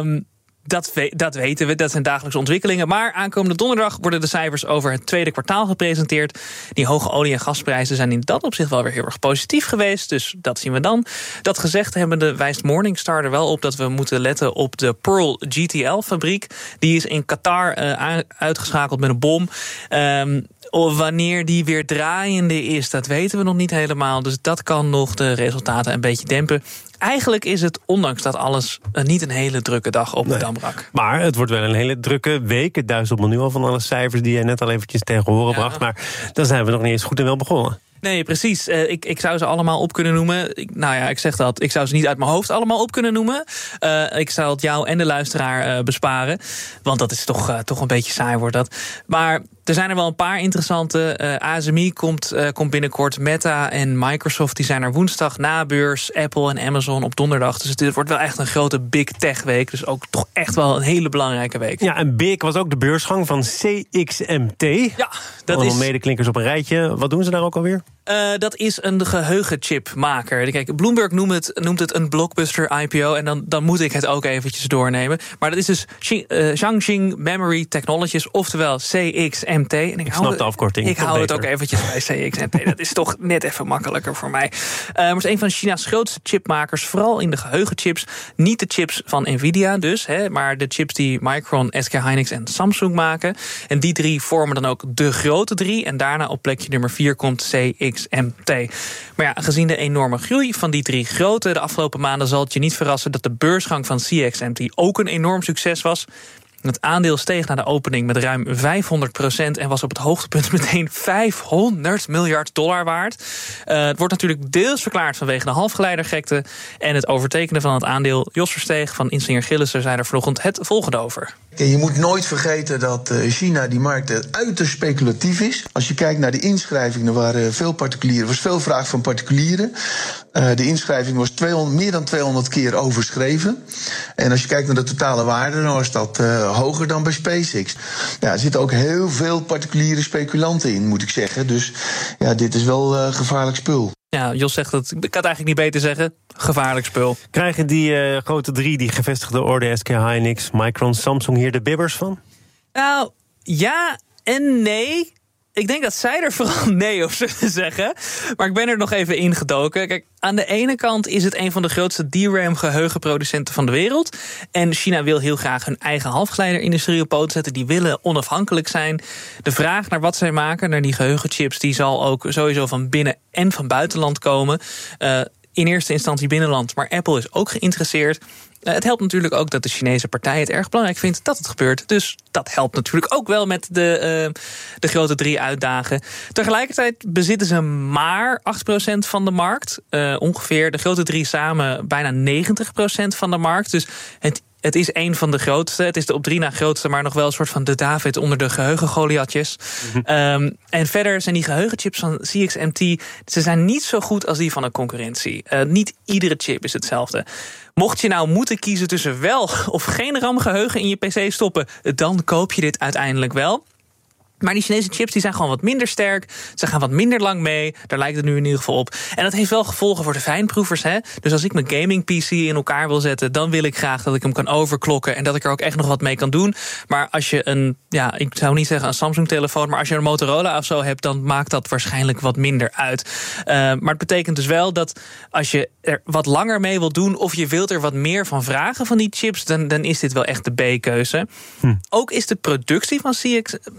Dat weten we, dat zijn dagelijkse ontwikkelingen. Maar aankomende donderdag worden de cijfers over het tweede kwartaal gepresenteerd. Die hoge olie- en gasprijzen zijn in dat opzicht wel weer heel erg positief geweest. Dus dat zien we dan. Dat gezegd hebbende wijst Morningstar er wel op dat we moeten letten op de Pearl GTL-fabriek. Die is in Qatar uitgeschakeld met een bom. Wanneer die weer draaiende is, dat weten we nog niet helemaal. Dus dat kan nog de resultaten een beetje dempen. Eigenlijk is het, ondanks dat alles, niet een hele drukke dag op de Dambrak. Maar het wordt wel een hele drukke week. Het duizelt me nu al van alle cijfers die je net al eventjes tegen horen bracht. Maar dan zijn we nog niet eens goed en wel begonnen. Nee, precies. Ik zou ze allemaal op kunnen noemen. Ik zeg dat. Ik zou ze niet uit mijn hoofd allemaal op kunnen noemen. Ik zou het jou en de luisteraar besparen. Want dat is toch een beetje saai wordt dat. Maar er zijn er wel een paar interessante. ASMI komt binnenkort. Meta en Microsoft die zijn er woensdag na beurs. Apple en Amazon op donderdag. Dus dit wordt wel echt een grote big tech week. Dus ook toch echt wel een hele belangrijke week. Ja, en big was ook de beursgang van CXMT. Ja, dat is... medeklinkers op een rijtje. Wat doen ze daar ook alweer? Dat is een geheugenchipmaker. Kijk, Bloomberg noemt het een blockbuster IPO. En dan moet ik het ook eventjes doornemen. Maar dat is dus Xianxin Memory Technologies, oftewel CXMT. En ik snap de afkorting. Ik hou het ook eventjes bij CXMT. Dat is toch net even makkelijker voor mij. Maar het is een van China's grootste chipmakers. Vooral in de geheugenchips. Niet de chips van Nvidia dus. Maar de chips die Micron, SK Hynix en Samsung maken. En die 3 vormen dan ook de grote 3. En daarna op plekje nummer 4 komt CXMT. Maar ja, gezien de enorme groei van die 3 grote de afgelopen maanden zal het je niet verrassen dat de beursgang van CXMT ook een enorm succes was. Het aandeel steeg na de opening met ruim 500% en was op het hoogtepunt meteen $500 miljard waard. Het wordt natuurlijk deels verklaard vanwege de halfgeleidergekte en het overtekenen van het aandeel. Jos Versteeg van Insinger Gillissen zei er vanochtend het volgende over. Je moet nooit vergeten dat China, die markt, uiterst speculatief is. Als je kijkt naar de inschrijvingen, was veel vraag van particulieren. De inschrijving was meer dan 200 keer overschreven. En als je kijkt naar de totale waarde, dan was dat hoger dan bij SpaceX. Ja, er zitten ook heel veel particuliere speculanten in, moet ik zeggen. Dus ja, dit is wel gevaarlijk spul. Ja, Jos zegt het. Ik kan het eigenlijk niet beter zeggen. Gevaarlijk spul. Krijgen die grote 3, die gevestigde orde, SK Hynix, Micron, Samsung hier de bibbers van? Nou, ja en nee. Ik denk dat zij er vooral nee op zullen zeggen. Maar ik ben er nog even ingedoken. Kijk, aan de ene kant is het een van de grootste DRAM-geheugenproducenten van de wereld. En China wil heel graag hun eigen halfgeleiderindustrie op poten zetten. Die willen onafhankelijk zijn. De vraag naar wat zij maken, naar die geheugenchips, die zal ook sowieso van binnen en van buitenland komen. In eerste instantie binnenland, maar Apple is ook geïnteresseerd. Het helpt natuurlijk ook dat de Chinese partij het erg belangrijk vindt dat het gebeurt. Dus dat helpt natuurlijk ook wel met de grote 3 uitdagen. Tegelijkertijd bezitten ze maar 8% van de markt. Ongeveer de grote 3 samen bijna 90% van de markt. Dus het is een van de grootste. Het is de op 3 na grootste, maar nog wel een soort van de David onder de geheugengoliatjes. En verder zijn die geheugenchips van CXMT, ze zijn niet zo goed als die van een concurrentie. Niet iedere chip is hetzelfde. Mocht je nou moeten kiezen tussen wel of geen RAM-geheugen in je PC stoppen, dan koop je dit uiteindelijk wel. Maar die Chinese chips die zijn gewoon wat minder sterk. Ze gaan wat minder lang mee. Daar lijkt het nu in ieder geval op. En dat heeft wel gevolgen voor de fijnproevers. Hè? Dus als ik mijn gaming PC in elkaar wil zetten, dan wil ik graag dat ik hem kan overklokken en dat ik er ook echt nog wat mee kan doen. Maar als je ik zou niet zeggen een Samsung-telefoon, maar als je een Motorola of zo hebt, dan maakt dat waarschijnlijk wat minder uit. Maar het betekent dus wel dat als je er wat langer mee wil doen, of je wilt er wat meer van vragen van die chips, dan is dit wel echt de B-keuze. Ook is de productie van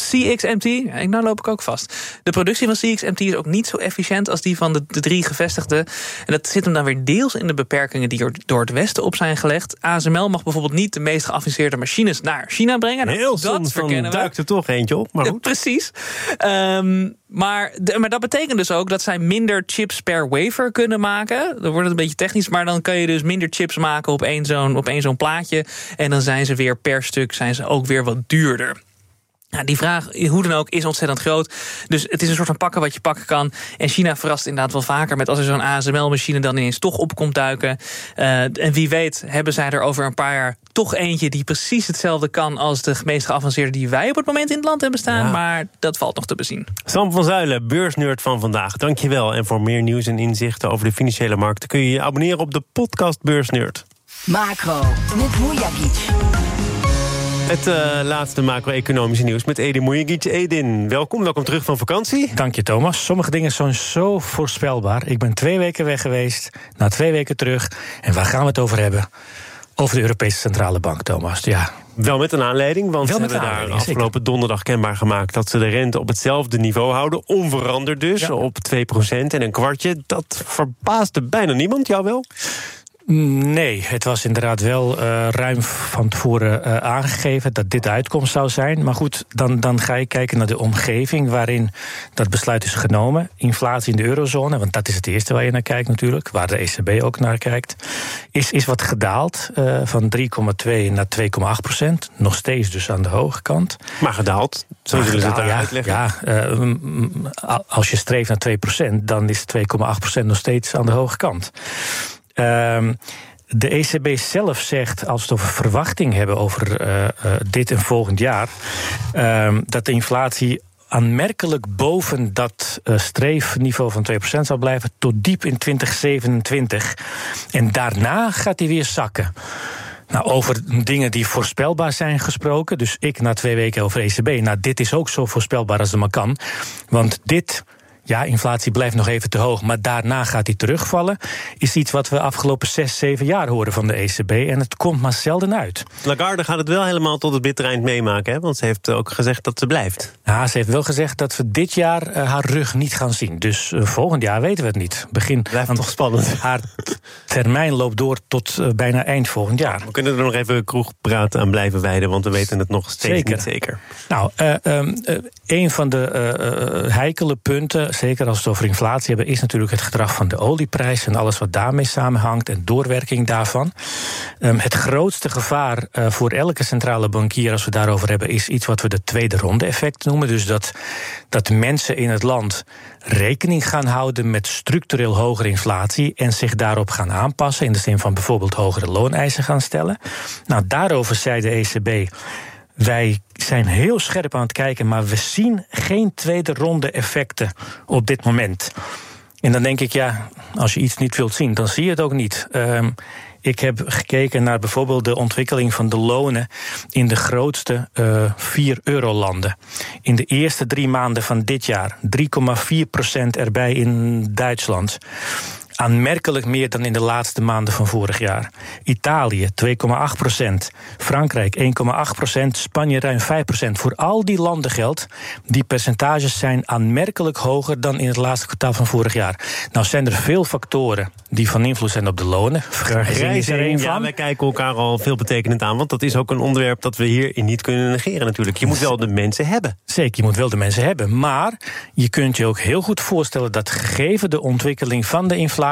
CXMT, nou loop ik ook vast. De productie van CXMT is ook niet zo efficiënt als die van de 3 gevestigde. En dat zit hem dan weer deels in de beperkingen die er door het Westen op zijn gelegd. ASML mag bijvoorbeeld niet de meest geavanceerde machines naar China brengen. Heel soms dan duikt er toch eentje op, maar goed. Precies. Maar dat betekent dus ook dat zij minder chips per wafer kunnen maken. Dan wordt het een beetje technisch, maar dan kan je dus minder chips maken op één zo'n plaatje. En dan zijn ze weer per stuk ook weer wat duurder. Nou, die vraag, hoe dan ook, is ontzettend groot. Dus het is een soort van pakken wat je pakken kan. En China verrast inderdaad wel vaker met als er zo'n ASML-machine dan ineens toch op komt duiken. En wie weet hebben zij er over een paar jaar toch eentje die precies hetzelfde kan als de meest geavanceerde die wij op het moment in het land hebben staan. Ja. Maar dat valt nog te bezien. Sam van Zuilen, beursnerd van vandaag. Dankjewel. En voor meer nieuws en inzichten over de financiële markten kun je je abonneren op de podcast Beursnerd. Macro, met Mujagic. Het laatste macro-economische nieuws met Edin Mujagic. Edin, welkom terug van vakantie. Dank je, Thomas. Sommige dingen zijn zo voorspelbaar. Ik ben 2 weken weg geweest, na 2 weken terug. En waar gaan we het over hebben? Over de Europese Centrale Bank, Thomas. Ja. Wel met een aanleiding, want ze hebben daar afgelopen donderdag kenbaar gemaakt dat ze de rente op hetzelfde niveau houden, onveranderd dus, op 2% en een kwartje. Dat verbaasde bijna niemand, jou wel? Nee, het was inderdaad wel ruim van tevoren aangegeven dat dit de uitkomst zou zijn. Maar goed, dan ga je kijken naar de omgeving waarin dat besluit is genomen. Inflatie in de eurozone, want dat is het eerste waar je naar kijkt natuurlijk, waar de ECB ook naar kijkt, is wat gedaald van 3,2 naar 2,8%. Nog steeds dus aan de hoge kant. Maar gedaald, zo zullen ze het daar uitleggen. Ja, als je streeft naar 2%, dan is 2,8% nog steeds aan de hoge kant. De ECB zelf zegt, als we het over verwachting hebben over dit en volgend jaar, dat de inflatie aanmerkelijk boven dat streefniveau van 2% zal blijven tot diep in 2027. En daarna gaat die weer zakken. Nou, over dingen die voorspelbaar zijn gesproken, dus ik na 2 weken over ECB, nou, dit is ook zo voorspelbaar als het maar kan. Want dit, ja, inflatie blijft nog even te hoog, maar daarna gaat die terugvallen, is iets wat we afgelopen 6-7 jaar horen van de ECB. En het komt maar zelden uit. Lagarde gaat het wel helemaal tot het bittere eind meemaken, hè? Want ze heeft ook gezegd dat ze blijft. Ja, ze heeft wel gezegd dat we dit jaar haar rug niet gaan zien. Dus volgend jaar weten we het niet. Blijft toch spannend. Haar termijn loopt door tot bijna eind volgend jaar. We kunnen er nog even kroegpraat aan blijven wijden, want we weten het nog steeds niet zeker. Nou, een van de heikele punten, zeker als we het over inflatie hebben, is natuurlijk het gedrag van de olieprijs en alles wat daarmee samenhangt en doorwerking daarvan. Het grootste gevaar voor elke centrale bankier, als we het daarover hebben, is iets wat we de tweede ronde effect noemen. Dus dat mensen in het land rekening gaan houden met structureel hogere inflatie en zich daarop gaan aanpassen, in de zin van bijvoorbeeld hogere looneisen gaan stellen. Nou, daarover zei de ECB: wij zijn heel scherp aan het kijken, maar we zien geen tweede ronde effecten op dit moment. En dan denk ik, ja, als je iets niet wilt zien, dan zie je het ook niet. Ik heb gekeken naar bijvoorbeeld de ontwikkeling van de lonen in de grootste 4 eurolanden. In de eerste 3 maanden van dit jaar 3,4% erbij in Duitsland. Aanmerkelijk meer dan in de laatste maanden van vorig jaar. Italië 2,8%, Frankrijk 1,8%, Spanje ruim 5%. Voor al die landen geldt, die percentages zijn aanmerkelijk hoger dan in het laatste kwartaal van vorig jaar. Nou zijn er veel factoren die van invloed zijn op de lonen. Vergrijzing is er één van. Ja, wij kijken elkaar al veel betekenend aan, want dat is ook een onderwerp dat we hierin niet kunnen negeren natuurlijk. Je moet wel de mensen hebben. Zeker, je moet wel de mensen hebben, maar je kunt je ook heel goed voorstellen dat gegeven de ontwikkeling van de inflatie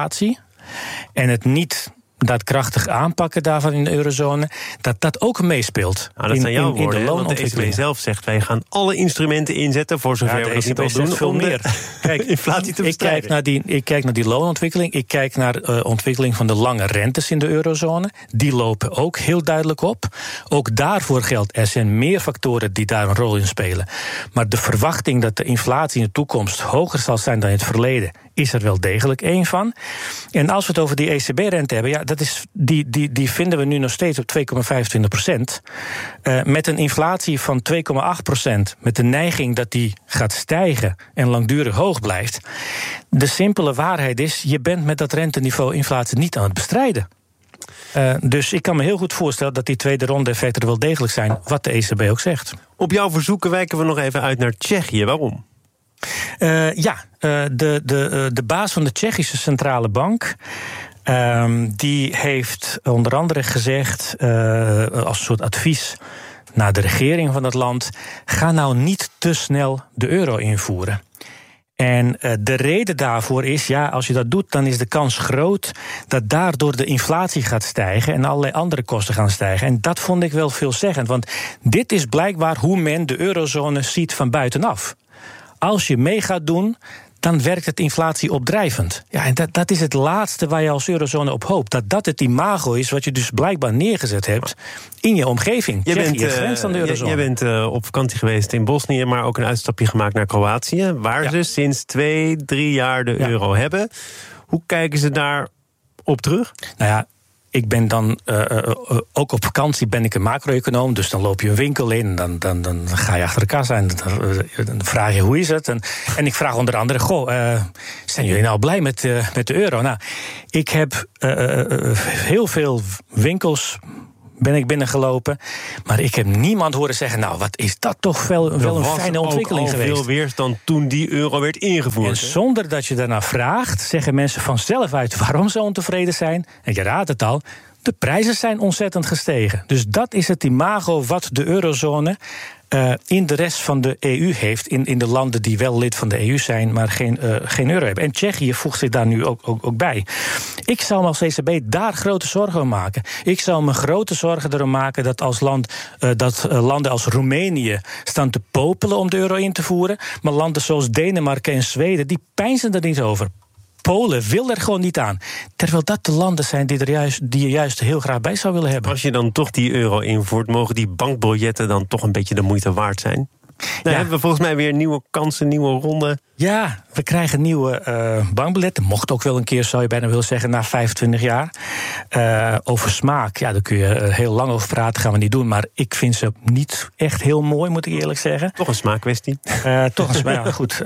en het niet daadkrachtig aanpakken daarvan in de eurozone, dat ook meespeelt. Nou, dat zijn jouw woorden, want de ECB zelf zegt, wij gaan alle instrumenten inzetten voor zover we dat niet al doen, veel meer. Kijk, inflatie te bestrijden. Ik kijk naar die loonontwikkeling, ik kijk naar de ontwikkeling van de lange rentes in de eurozone. Die lopen ook heel duidelijk op. Ook daarvoor geldt, er zijn meer factoren die daar een rol in spelen. Maar de verwachting dat de inflatie in de toekomst hoger zal zijn dan in het verleden, is er wel degelijk één van. En als we het over die ECB-rente hebben, ja, die vinden we nu nog steeds op 2,25%. Met een inflatie van 2,8%, met de neiging dat die gaat stijgen en langdurig hoog blijft. De simpele waarheid is, je bent met dat renteniveau inflatie niet aan het bestrijden. Dus ik kan me heel goed voorstellen dat die tweede ronde effecten er wel degelijk zijn, wat de ECB ook zegt. Op jouw verzoeken wijken we nog even uit naar Tsjechië. Waarom? De baas van de Tsjechische Centrale Bank, die heeft onder andere gezegd, als een soort advies naar de regering van het land, ga nou niet te snel de euro invoeren. En de reden daarvoor is, als je dat doet, dan is de kans groot dat daardoor de inflatie gaat stijgen en allerlei andere kosten gaan stijgen. En dat vond ik wel veelzeggend, want dit is blijkbaar hoe men de eurozone ziet van buitenaf. Als je mee gaat doen, dan werkt het inflatie opdrijvend. Ja, en dat is het laatste waar je als eurozone op hoopt. Dat het imago is wat je dus blijkbaar neergezet hebt in je omgeving. Je grenst aan de eurozone. Je bent op vakantie geweest in Bosnië, maar ook een uitstapje gemaakt naar Kroatië, waar ze sinds 2-3 jaar de euro hebben. Hoe kijken ze daar op terug? Nou ja, ik ben dan ook op vakantie ben ik een macro-econoom, dus dan loop je een winkel in, dan ga je achter de kassa en dan vraag je hoe is het. En ik vraag onder andere, zijn jullie nou blij met de euro? Nou, ik heb heel veel winkels ben ik binnengelopen, maar ik heb niemand horen zeggen, nou, wat is dat toch wel een fijne ontwikkeling geweest. Er was veel weerstand toen die euro werd ingevoerd. En zonder dat je daarna vraagt, zeggen mensen vanzelf uit waarom ze ontevreden zijn. En je raadt het al, de prijzen zijn ontzettend gestegen. Dus dat is het imago wat de eurozone in de rest van de EU heeft, in de landen die wel lid van de EU zijn, maar geen euro hebben. En Tsjechië voegt zich daar nu ook bij. Ik zou me als ECB daar grote zorgen om maken. Ik zou me grote zorgen erom maken dat als landen als Roemenië staan te popelen om de euro in te voeren, maar landen zoals Denemarken en Zweden, die peinzen er niet over. Polen wil er gewoon niet aan. Terwijl dat de landen zijn die je juist heel graag bij zou willen hebben. Als je dan toch die euro invoert, mogen die bankbiljetten dan toch een beetje de moeite waard zijn? Dan hebben we volgens mij weer nieuwe kansen, nieuwe ronden. Ja, we krijgen nieuwe bankbiljetten. Mocht ook wel een keer, zou je bijna willen zeggen, na 25 jaar. Over smaak, daar kun je heel lang over praten, gaan we niet doen. Maar ik vind ze niet echt heel mooi, moet ik eerlijk zeggen. Toch een smaakkwestie. Goed.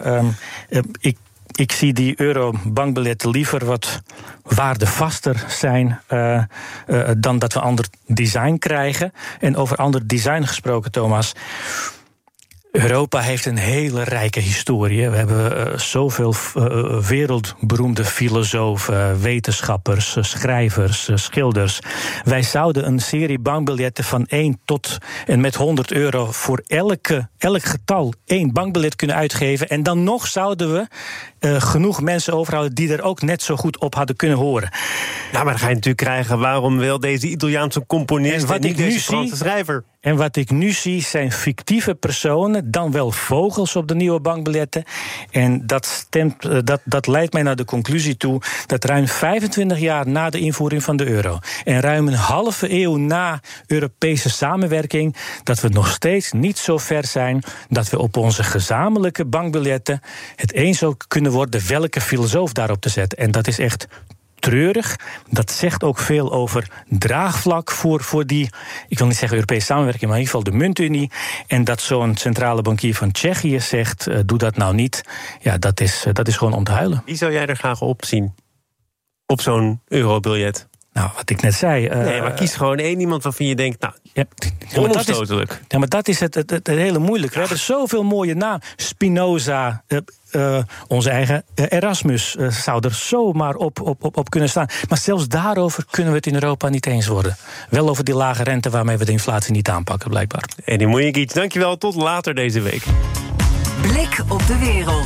Ik zie die euro-bankbiljetten liever wat waardevaster zijn dan dat we ander design krijgen. En over ander design gesproken, Thomas, Europa heeft een hele rijke historie. We hebben zoveel wereldberoemde filosofen, wetenschappers, schrijvers, schilders. Wij zouden een serie bankbiljetten van 1 tot en met 100 euro voor elk getal 1 bankbiljet kunnen uitgeven. En dan nog zouden we genoeg mensen overhouden die er ook net zo goed op hadden kunnen horen. Ja, maar dan ga je natuurlijk krijgen, waarom wil deze Italiaanse componist en niet deze Franse schrijver? En wat ik nu zie zijn fictieve personen, dan wel vogels op de nieuwe bankbiljetten. En dat leidt mij naar de conclusie toe dat ruim 25 jaar na de invoering van de euro en ruim een halve eeuw na Europese samenwerking, dat we nog steeds niet zo ver zijn dat we op onze gezamenlijke bankbiljetten het eens ook kunnen worden welke filosoof daarop te zetten. En dat is echt treurig. Dat zegt ook veel over draagvlak voor die, ik wil niet zeggen Europese samenwerking, maar in ieder geval de muntunie. En dat zo'n centrale bankier van Tsjechië zegt, doe dat nou niet. Ja, dat is gewoon om te huilen. Wie zou jij er graag op zien? Op zo'n eurobiljet? Nou, wat ik net zei. Nee, maar kies gewoon één iemand waarvan je denkt, onomstotelijk. Maar dat is het hele moeilijke. We hebben zoveel mooie namen. Spinoza, onze eigen Erasmus zou er zomaar op kunnen staan. Maar zelfs daarover kunnen we het in Europa niet eens worden. Wel over die lage rente waarmee we de inflatie niet aanpakken, blijkbaar. En die moet je iets. Dankjewel, tot later deze week. Blik op de wereld.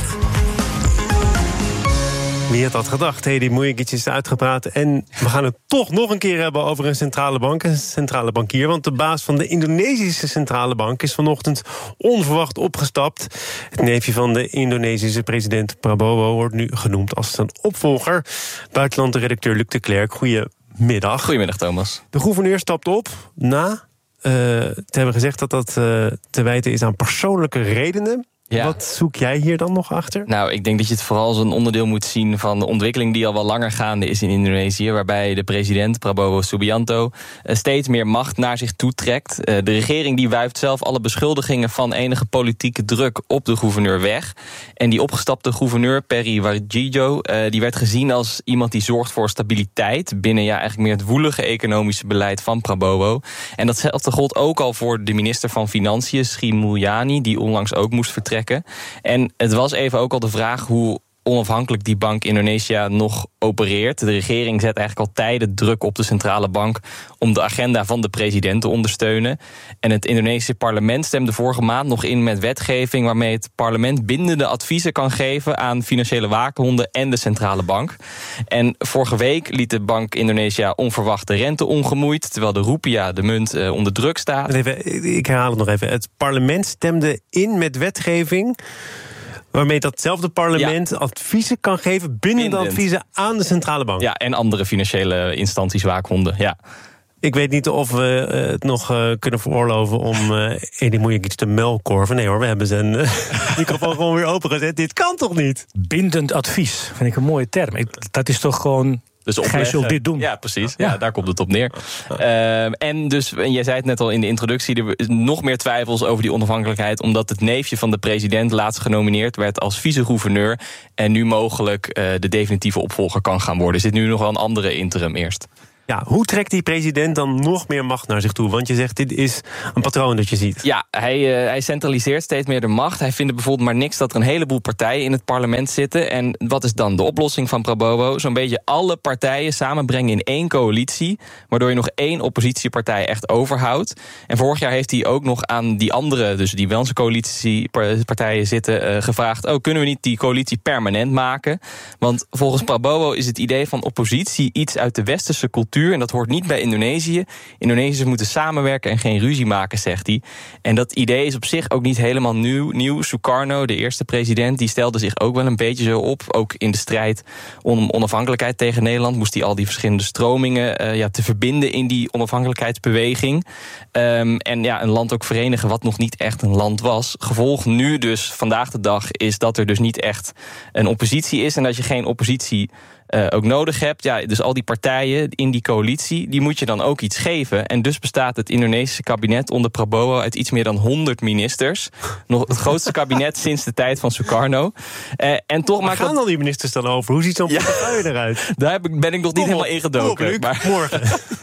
Wie had dat gedacht? Hedy Mujigic is uitgepraat. En we gaan het toch nog een keer hebben over een centrale bankier. Want de baas van de Indonesische centrale bank is vanochtend onverwacht opgestapt. Het neefje van de Indonesische president Prabowo wordt nu genoemd als zijn opvolger. Buitenlandredacteur Luc de Klerk, goedemiddag. Goedemiddag, Thomas. De gouverneur stapt op na te hebben gezegd dat te wijten is aan persoonlijke redenen. Ja. Wat zoek jij hier dan nog achter? Nou, ik denk dat je het vooral als een onderdeel moet zien van de ontwikkeling die al wel langer gaande is in Indonesië, waarbij de president, Prabowo Subianto, steeds meer macht naar zich toe trekt. De regering die wuift zelf alle beschuldigingen van enige politieke druk op de gouverneur weg. En die opgestapte gouverneur, Peri Warjio, die werd gezien als iemand die zorgt voor stabiliteit binnen eigenlijk meer het woelige economische beleid van Prabowo. En datzelfde gold ook al voor de minister van Financiën, Sri Mulyani, die onlangs ook moest vertrekken. En het was even ook al de vraag hoe onafhankelijk die bank Indonesië nog opereert. De regering zet eigenlijk al tijden druk op de centrale bank om de agenda van de president te ondersteunen. En het Indonesische parlement stemde vorige maand nog in met wetgeving waarmee het parlement bindende adviezen kan geven aan financiële waakhonden en de centrale bank. En vorige week liet de bank Indonesië onverwacht de rente ongemoeid, terwijl de rupiah, de munt, onder druk staat. Ik herhaal het nog even. Het parlement stemde in met wetgeving waarmee datzelfde parlement adviezen kan geven, bindende adviezen aan de centrale bank. Ja, en andere financiële instanties, waakhonden, ja. Ik weet niet of we het nog kunnen veroorloven om Edi Moeilijk iets te melkkorven. Nee hoor, we hebben zijn microfoon gewoon weer opengezet. Dit kan toch niet? Bindend advies, vind ik een mooie term. Dat is toch gewoon... Dus gij zult dit doen. Ja, precies. Ja, daar komt het op neer. En jij zei het net al in de introductie, er is nog meer twijfels over die onafhankelijkheid, omdat het neefje van de president laatst genomineerd werd als vice-gouverneur en nu mogelijk de definitieve opvolger kan gaan worden. Er zit nu nog wel een andere interim eerst. Ja, hoe trekt die president dan nog meer macht naar zich toe? Want je zegt, dit is een patroon dat je ziet. Ja, hij centraliseert steeds meer de macht. Hij vindt bijvoorbeeld maar niks dat er een heleboel partijen in het parlement zitten. En wat is dan de oplossing van Prabowo? Zo'n beetje alle partijen samenbrengen in één coalitie, waardoor je nog één oppositiepartij echt overhoudt. En vorig jaar heeft hij ook nog aan die andere, dus die wel zijn coalitiepartijen zitten, gevraagd, kunnen we niet die coalitie permanent maken? Want volgens Prabowo is het idee van oppositie iets uit de westerse cultuur. En dat hoort niet bij Indonesië. Indonesiërs moeten samenwerken en geen ruzie maken, zegt hij. En dat idee is op zich ook niet helemaal nieuw. Sukarno, de eerste president, die stelde zich ook wel een beetje zo op. Ook in de strijd om onafhankelijkheid tegen Nederland moest hij al die verschillende stromingen te verbinden in die onafhankelijkheidsbeweging. En een land ook verenigen wat nog niet echt een land was. Gevolg nu dus vandaag de dag is dat er dus niet echt een oppositie is en dat je geen oppositie ook nodig hebt. Ja, dus al die partijen in die coalitie, die moet je dan ook iets geven. En dus bestaat het Indonesische kabinet onder Prabowo uit iets meer dan 100 ministers. Nog het grootste kabinet sinds de tijd van Sukarno. En toch Waar gaan al die ministers dan over? Hoe ziet zo'n portefeuille eruit? Daar ben ik nog niet helemaal ingedoken. Maar morgen.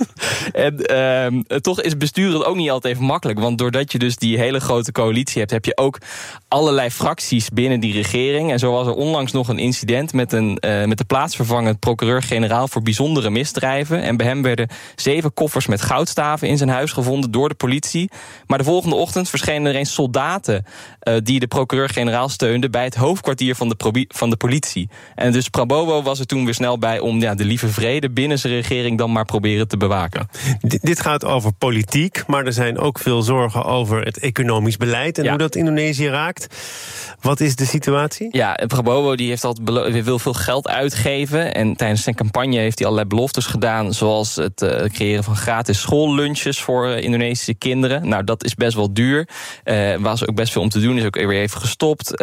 En toch is besturen ook niet altijd even makkelijk. Want doordat je dus die hele grote coalitie hebt, heb je ook allerlei fracties binnen die regering. En zo was er onlangs nog een incident met de plaatsvervangend procureur-generaal voor bijzondere misdrijven. En bij hem werden 7 koffers met goudstaven in zijn huis gevonden door de politie. Maar de volgende ochtend verschenen er eens soldaten die de procureur-generaal steunden bij het hoofdkwartier van de politie. En dus Prabowo was er toen weer snel bij om de lieve vrede binnen zijn regering dan maar proberen te bewaken. Dit gaat over politiek, maar er zijn ook veel zorgen over het economisch beleid en hoe dat Indonesië raakt. Wat is de situatie? Ja, Prabowo die heeft altijd wil veel geld uitgeven. En tijdens zijn campagne heeft hij allerlei beloftes gedaan, zoals het creëren van gratis schoollunches voor Indonesische kinderen. Nou, dat is best wel duur. Was ook best veel om te doen, is ook weer even gestopt.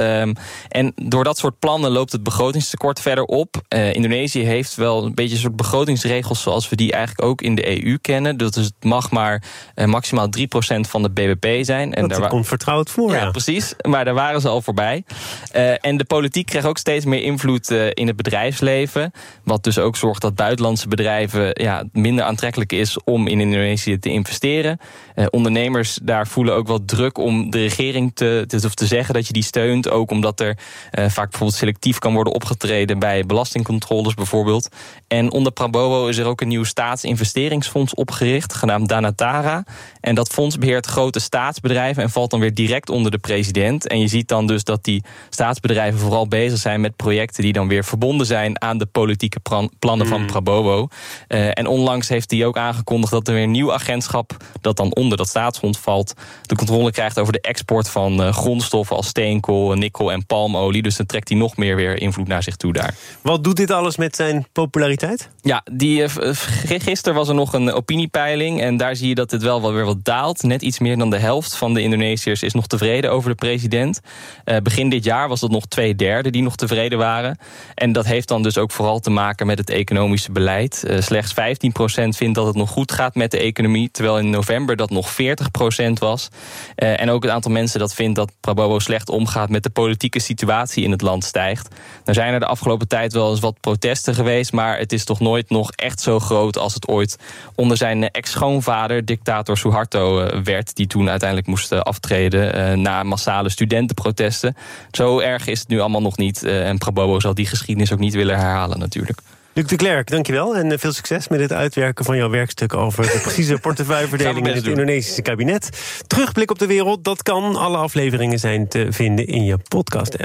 En door dat soort plannen loopt het begrotingstekort verder op. Indonesië heeft wel een beetje een soort begrotingsregels zoals we die eigenlijk ook in de EU kennen. Dus het mag maar maximaal 3% van de BBP zijn. En dat komt vertrouwd voor. Ja, precies. Maar daar waren ze al voorbij. En de politiek krijgt ook steeds meer invloed in het bedrijfsleven. Wat dus ook zorgt dat buitenlandse bedrijven minder aantrekkelijk is om in Indonesië te investeren. Ondernemers daar voelen ook wel druk om de regering te zeggen dat je die steunt. Ook omdat er vaak bijvoorbeeld selectief kan worden opgetreden bij belastingcontroles bijvoorbeeld. En onder Prabowo is er ook een nieuw staatsinvesteringsfonds opgericht, genaamd Danatara. En dat fonds beheert grote staatsbedrijven en valt dan weer direct onder de president. En je ziet dan dus dat die staatsbedrijven vooral bezig zijn met projecten die dan weer verbonden zijn aan de politieke plannen van Prabowo. En onlangs heeft hij ook aangekondigd dat er weer een nieuw agentschap, dat dan onder dat staatsfonds valt, de controle krijgt over de export van grondstoffen als steenkool, nikkel en palmolie. Dus dan trekt hij nog meer weer invloed naar zich toe daar. Wat doet dit alles met zijn populariteit? Ja, gisteren was er nog een opiniepeiling. En daar zie je dat het wel weer wat daalt. Net iets meer dan de helft van de Indonesiërs is nog tevreden over de president. Begin dit jaar was dat nog 2/3 die nog tevreden waren. En dat heeft dan dus ook vooral te maken met het economische beleid. Slechts 15% vindt dat het nog goed gaat met de economie, terwijl in november dat nog 40% was. En ook het aantal mensen dat vindt dat Prabowo slecht omgaat met de politieke situatie in het land stijgt. Er zijn er de afgelopen tijd wel eens wat protesten geweest, maar het is toch nooit nog echt zo groot als het ooit onder zijn ex-schoonvader, dictator Suharto, werd, die toen uiteindelijk moest aftreden na massale studentenprotesten. Zo erg is het nu allemaal nog niet. En Prabowo zal die geschiedenis ook niet willen herhalen natuurlijk. Luc de Klerk, dankjewel en veel succes met het uitwerken van jouw werkstuk over de precieze portefeuilleverdeling in het Indonesische kabinet. Terugblik op de wereld, dat kan. Alle afleveringen zijn te vinden in je podcast-app.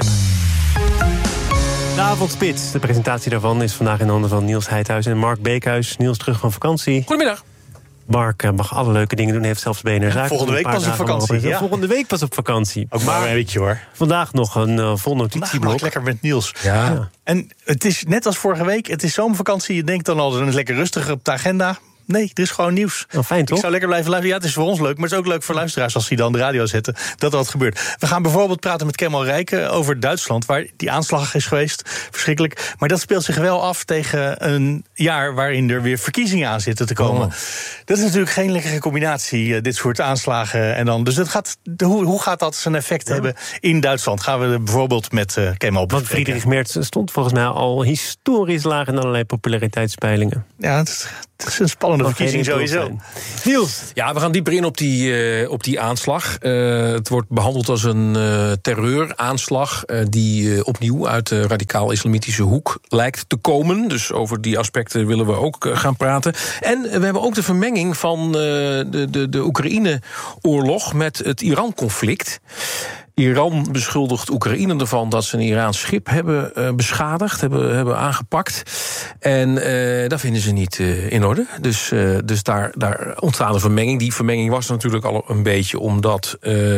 De avondspits, de presentatie daarvan is vandaag in handen van Niels Heidhuis en Mark Beekhuis. Niels terug van vakantie. Goedemiddag. Mark mag alle leuke dingen doen, heeft zelfs BNR Zaken. Volgende week pas op vakantie. Ja. Volgende week pas op vakantie. Ook maar een beetje hoor. Vandaag nog een vol notitieblok. Mag lekker met Niels. Ja. En het is net als vorige week, het is zomervakantie. Je denkt dan al, dan is lekker rustig op de agenda. Nee, er is gewoon nieuws. Oh, fijn, toch? Ik zou lekker blijven luisteren. Ja, het is voor ons leuk, maar het is ook leuk voor luisteraars als die dan de radio zetten, dat er wat gebeurt. We gaan bijvoorbeeld praten met Kemal Rijken over Duitsland, waar die aanslag is geweest. Verschrikkelijk. Maar dat speelt zich wel af tegen een jaar waarin er weer verkiezingen aan zitten te komen. Oh. Dat is natuurlijk geen lekkere combinatie, dit soort aanslagen. En dan, dus dat hoe gaat dat zijn effect hebben in Duitsland? Gaan we bijvoorbeeld met Kemal bespreken. Want Friedrich Merz stond volgens mij al historisch laag in allerlei populariteitspeilingen. Ja, het is een spannende verkiezing sowieso. Niels. Ja, we gaan dieper in op die aanslag. Het wordt behandeld als een terreuraanslag die opnieuw uit de radicaal-islamitische hoek lijkt te komen. Dus over die aspecten willen we ook gaan praten. En we hebben ook de vermenging van de Oekraïne-oorlog met het Iran-conflict. Iran beschuldigt Oekraïne ervan dat ze een Iraans schip hebben beschadigd, hebben aangepakt. En dat vinden ze niet in orde. Dus daar ontstaat een vermenging. Die vermenging was natuurlijk al een beetje omdat...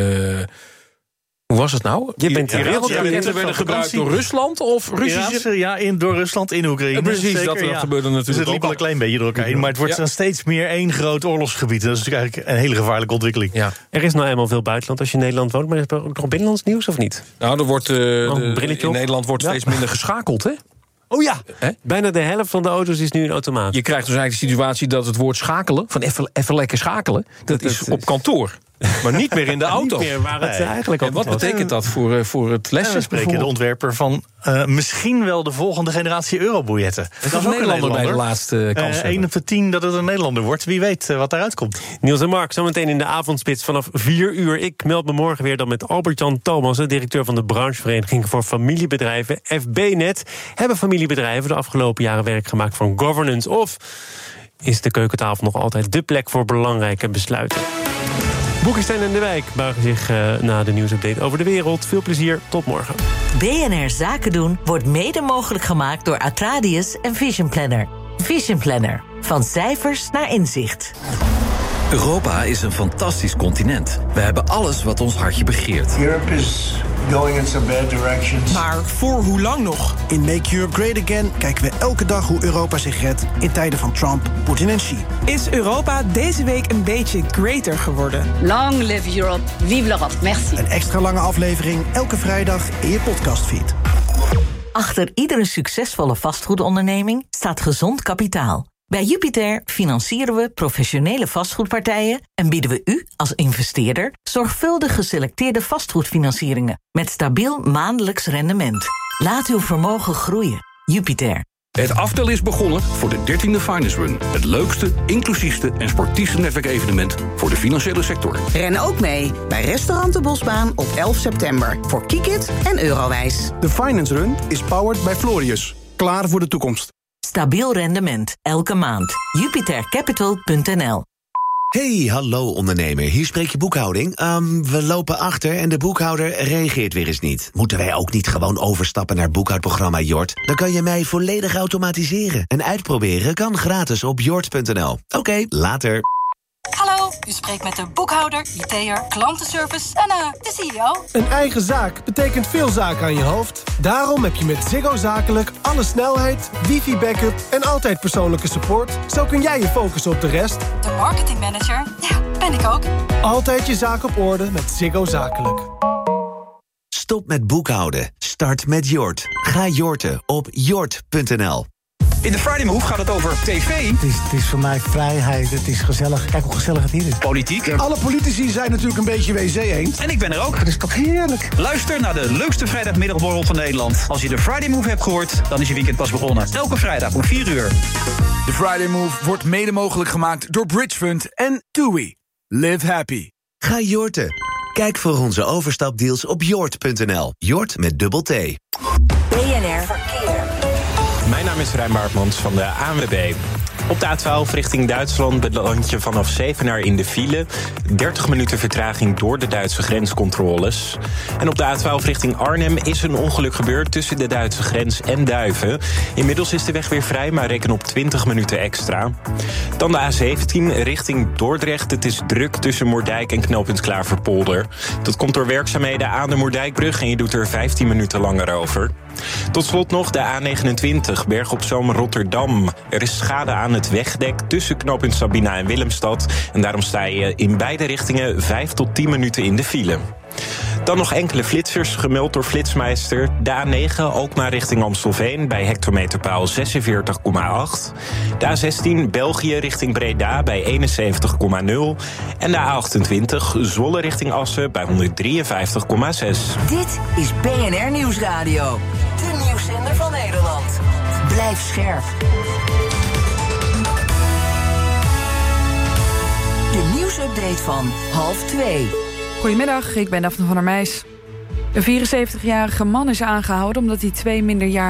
Hoe was het nou? Wereldraketten werden gebruikt door Rusland of Russische... door Rusland in Oekraïne. Precies, zeker, dat gebeurde natuurlijk. Dus het liep al een klein beetje door elkaar heen. Maar het wordt dan steeds meer één groot oorlogsgebied. Dat is natuurlijk eigenlijk een hele gevaarlijke ontwikkeling. Ja. Er is nou eenmaal veel buitenland als je in Nederland woont. Maar is er ook nog binnenlands nieuws of niet? Nou, er wordt in Nederland wordt steeds minder geschakeld, hè? Oh ja, bijna de helft van de auto's is nu een automaat. Je krijgt dus eigenlijk de situatie dat het woord schakelen, van even lekker schakelen, dat is op kantoor. Maar niet meer in de auto. Niet meer waar het eigenlijk en wat betekent dat voor het lessen? We spreken de ontwerper van misschien wel de volgende generatie eurobiljetten. Dat is ook een Nederlander bij de laatste kans. 1 op de 10 dat het een Nederlander wordt. Wie weet wat daaruit komt. Niels en Mark, zometeen in de avondspits vanaf 4 uur. Ik meld me morgen weer dan met Albert-Jan Thomassen, directeur van de branchevereniging voor familiebedrijven, FBnet. Hebben familiebedrijven de afgelopen jaren werk gemaakt van governance? Of is de keukentafel nog altijd de plek voor belangrijke besluiten? Boekenstein en de Wijk buigen zich na de nieuwsupdate over de wereld. Veel plezier, tot morgen. BNR Zaken doen wordt mede mogelijk gemaakt door Atradius en Vision Planner. Vision Planner, van cijfers naar inzicht. Europa is een fantastisch continent. We hebben alles wat ons hartje begeert. Europe is going in some bad directions. Maar voor hoe lang nog? In Make Europe Great Again kijken we elke dag hoe Europa zich redt in tijden van Trump, Poetin en Xi. Is Europa deze week een beetje greater geworden? Long live Europe, vive l'Europe, merci. Een extra lange aflevering elke vrijdag in je podcastfeed. Achter iedere succesvolle vastgoedonderneming staat gezond kapitaal. Bij Jupiter financieren we professionele vastgoedpartijen en bieden we u als investeerder zorgvuldig geselecteerde vastgoedfinancieringen met stabiel maandelijks rendement. Laat uw vermogen groeien. Jupiter. Het aftellen is begonnen voor de 13e Finance Run. Het leukste, inclusiefste en sportiefste netwerkevenement voor de financiële sector. Ren ook mee bij Restaurant de Bosbaan op 11 september voor Kikit en Eurowijs. De Finance Run is powered by Florius. Klaar voor de toekomst. Stabiel rendement, elke maand. JupiterCapital.nl. Hey, hallo ondernemer. Hier spreek je boekhouding. We lopen achter en de boekhouder reageert weer eens niet. Moeten wij ook niet gewoon overstappen naar boekhoudprogramma Jort? Dan kan je mij volledig automatiseren. En uitproberen kan gratis op jort.nl. Oké, later. Hallo, u spreekt met de boekhouder, IT'er, klantenservice en de CEO. Een eigen zaak betekent veel zaken aan je hoofd. Daarom heb je met Ziggo Zakelijk alle snelheid, wifi-backup en altijd persoonlijke support. Zo kun jij je focussen op de rest. De marketingmanager, ja, ben ik ook. Altijd je zaak op orde met Ziggo Zakelijk. Stop met boekhouden. Start met Jort. Ga jorten op jort.nl. In de Friday Move gaat het over tv. Het is voor mij vrijheid, het is gezellig. Kijk hoe gezellig het hier is. Politiek. Alle politici zijn natuurlijk een beetje WC eens. En ik ben er ook. Het is toch heerlijk. Luister naar de leukste vrijdagmiddagborrel van Nederland. Als je de Friday Move hebt gehoord, dan is je weekend pas begonnen. Elke vrijdag om 4 uur. De Friday Move wordt mede mogelijk gemaakt door Bridgefund en TUI. Live happy. Ga jorten. Kijk voor onze overstapdeals op jort.nl. Jort met dubbel T. BNR Verkeer. Mijn naam is Rijn Baartmans van de ANWB. Op de A12 richting Duitsland beland je vanaf Zevenaar in de file. 30 minuten vertraging door de Duitse grenscontroles. En op de A12 richting Arnhem is een ongeluk gebeurd tussen de Duitse grens en Duiven. Inmiddels is de weg weer vrij, maar reken op 20 minuten extra. Dan de A17 richting Dordrecht. Het is druk tussen Moerdijk en knooppunt Klaverpolder. Dat komt door werkzaamheden aan de Moerdijkbrug en je doet er 15 minuten langer over. Tot slot nog de A29, Berg op Zoom Rotterdam. Er is schade aan het wegdek tussen knooppunt Sabina en Willemstad. En daarom sta je in beide richtingen 5 tot 10 minuten in de file. Dan nog enkele flitsers, gemeld door Flitsmeister. De A9, ook maar richting Amstelveen, bij hectometerpaal 46,8. De A16, België richting Breda, bij 71,0. En de A28, Zwolle richting Assen, bij 153,6. Dit is BNR Nieuwsradio. De nieuwszender van Nederland. Blijf scherp. De nieuwsupdate van 1:30. Goedemiddag, ik ben Daphne van der Meijs. Een 74-jarige man is aangehouden omdat hij 2 minderjarigen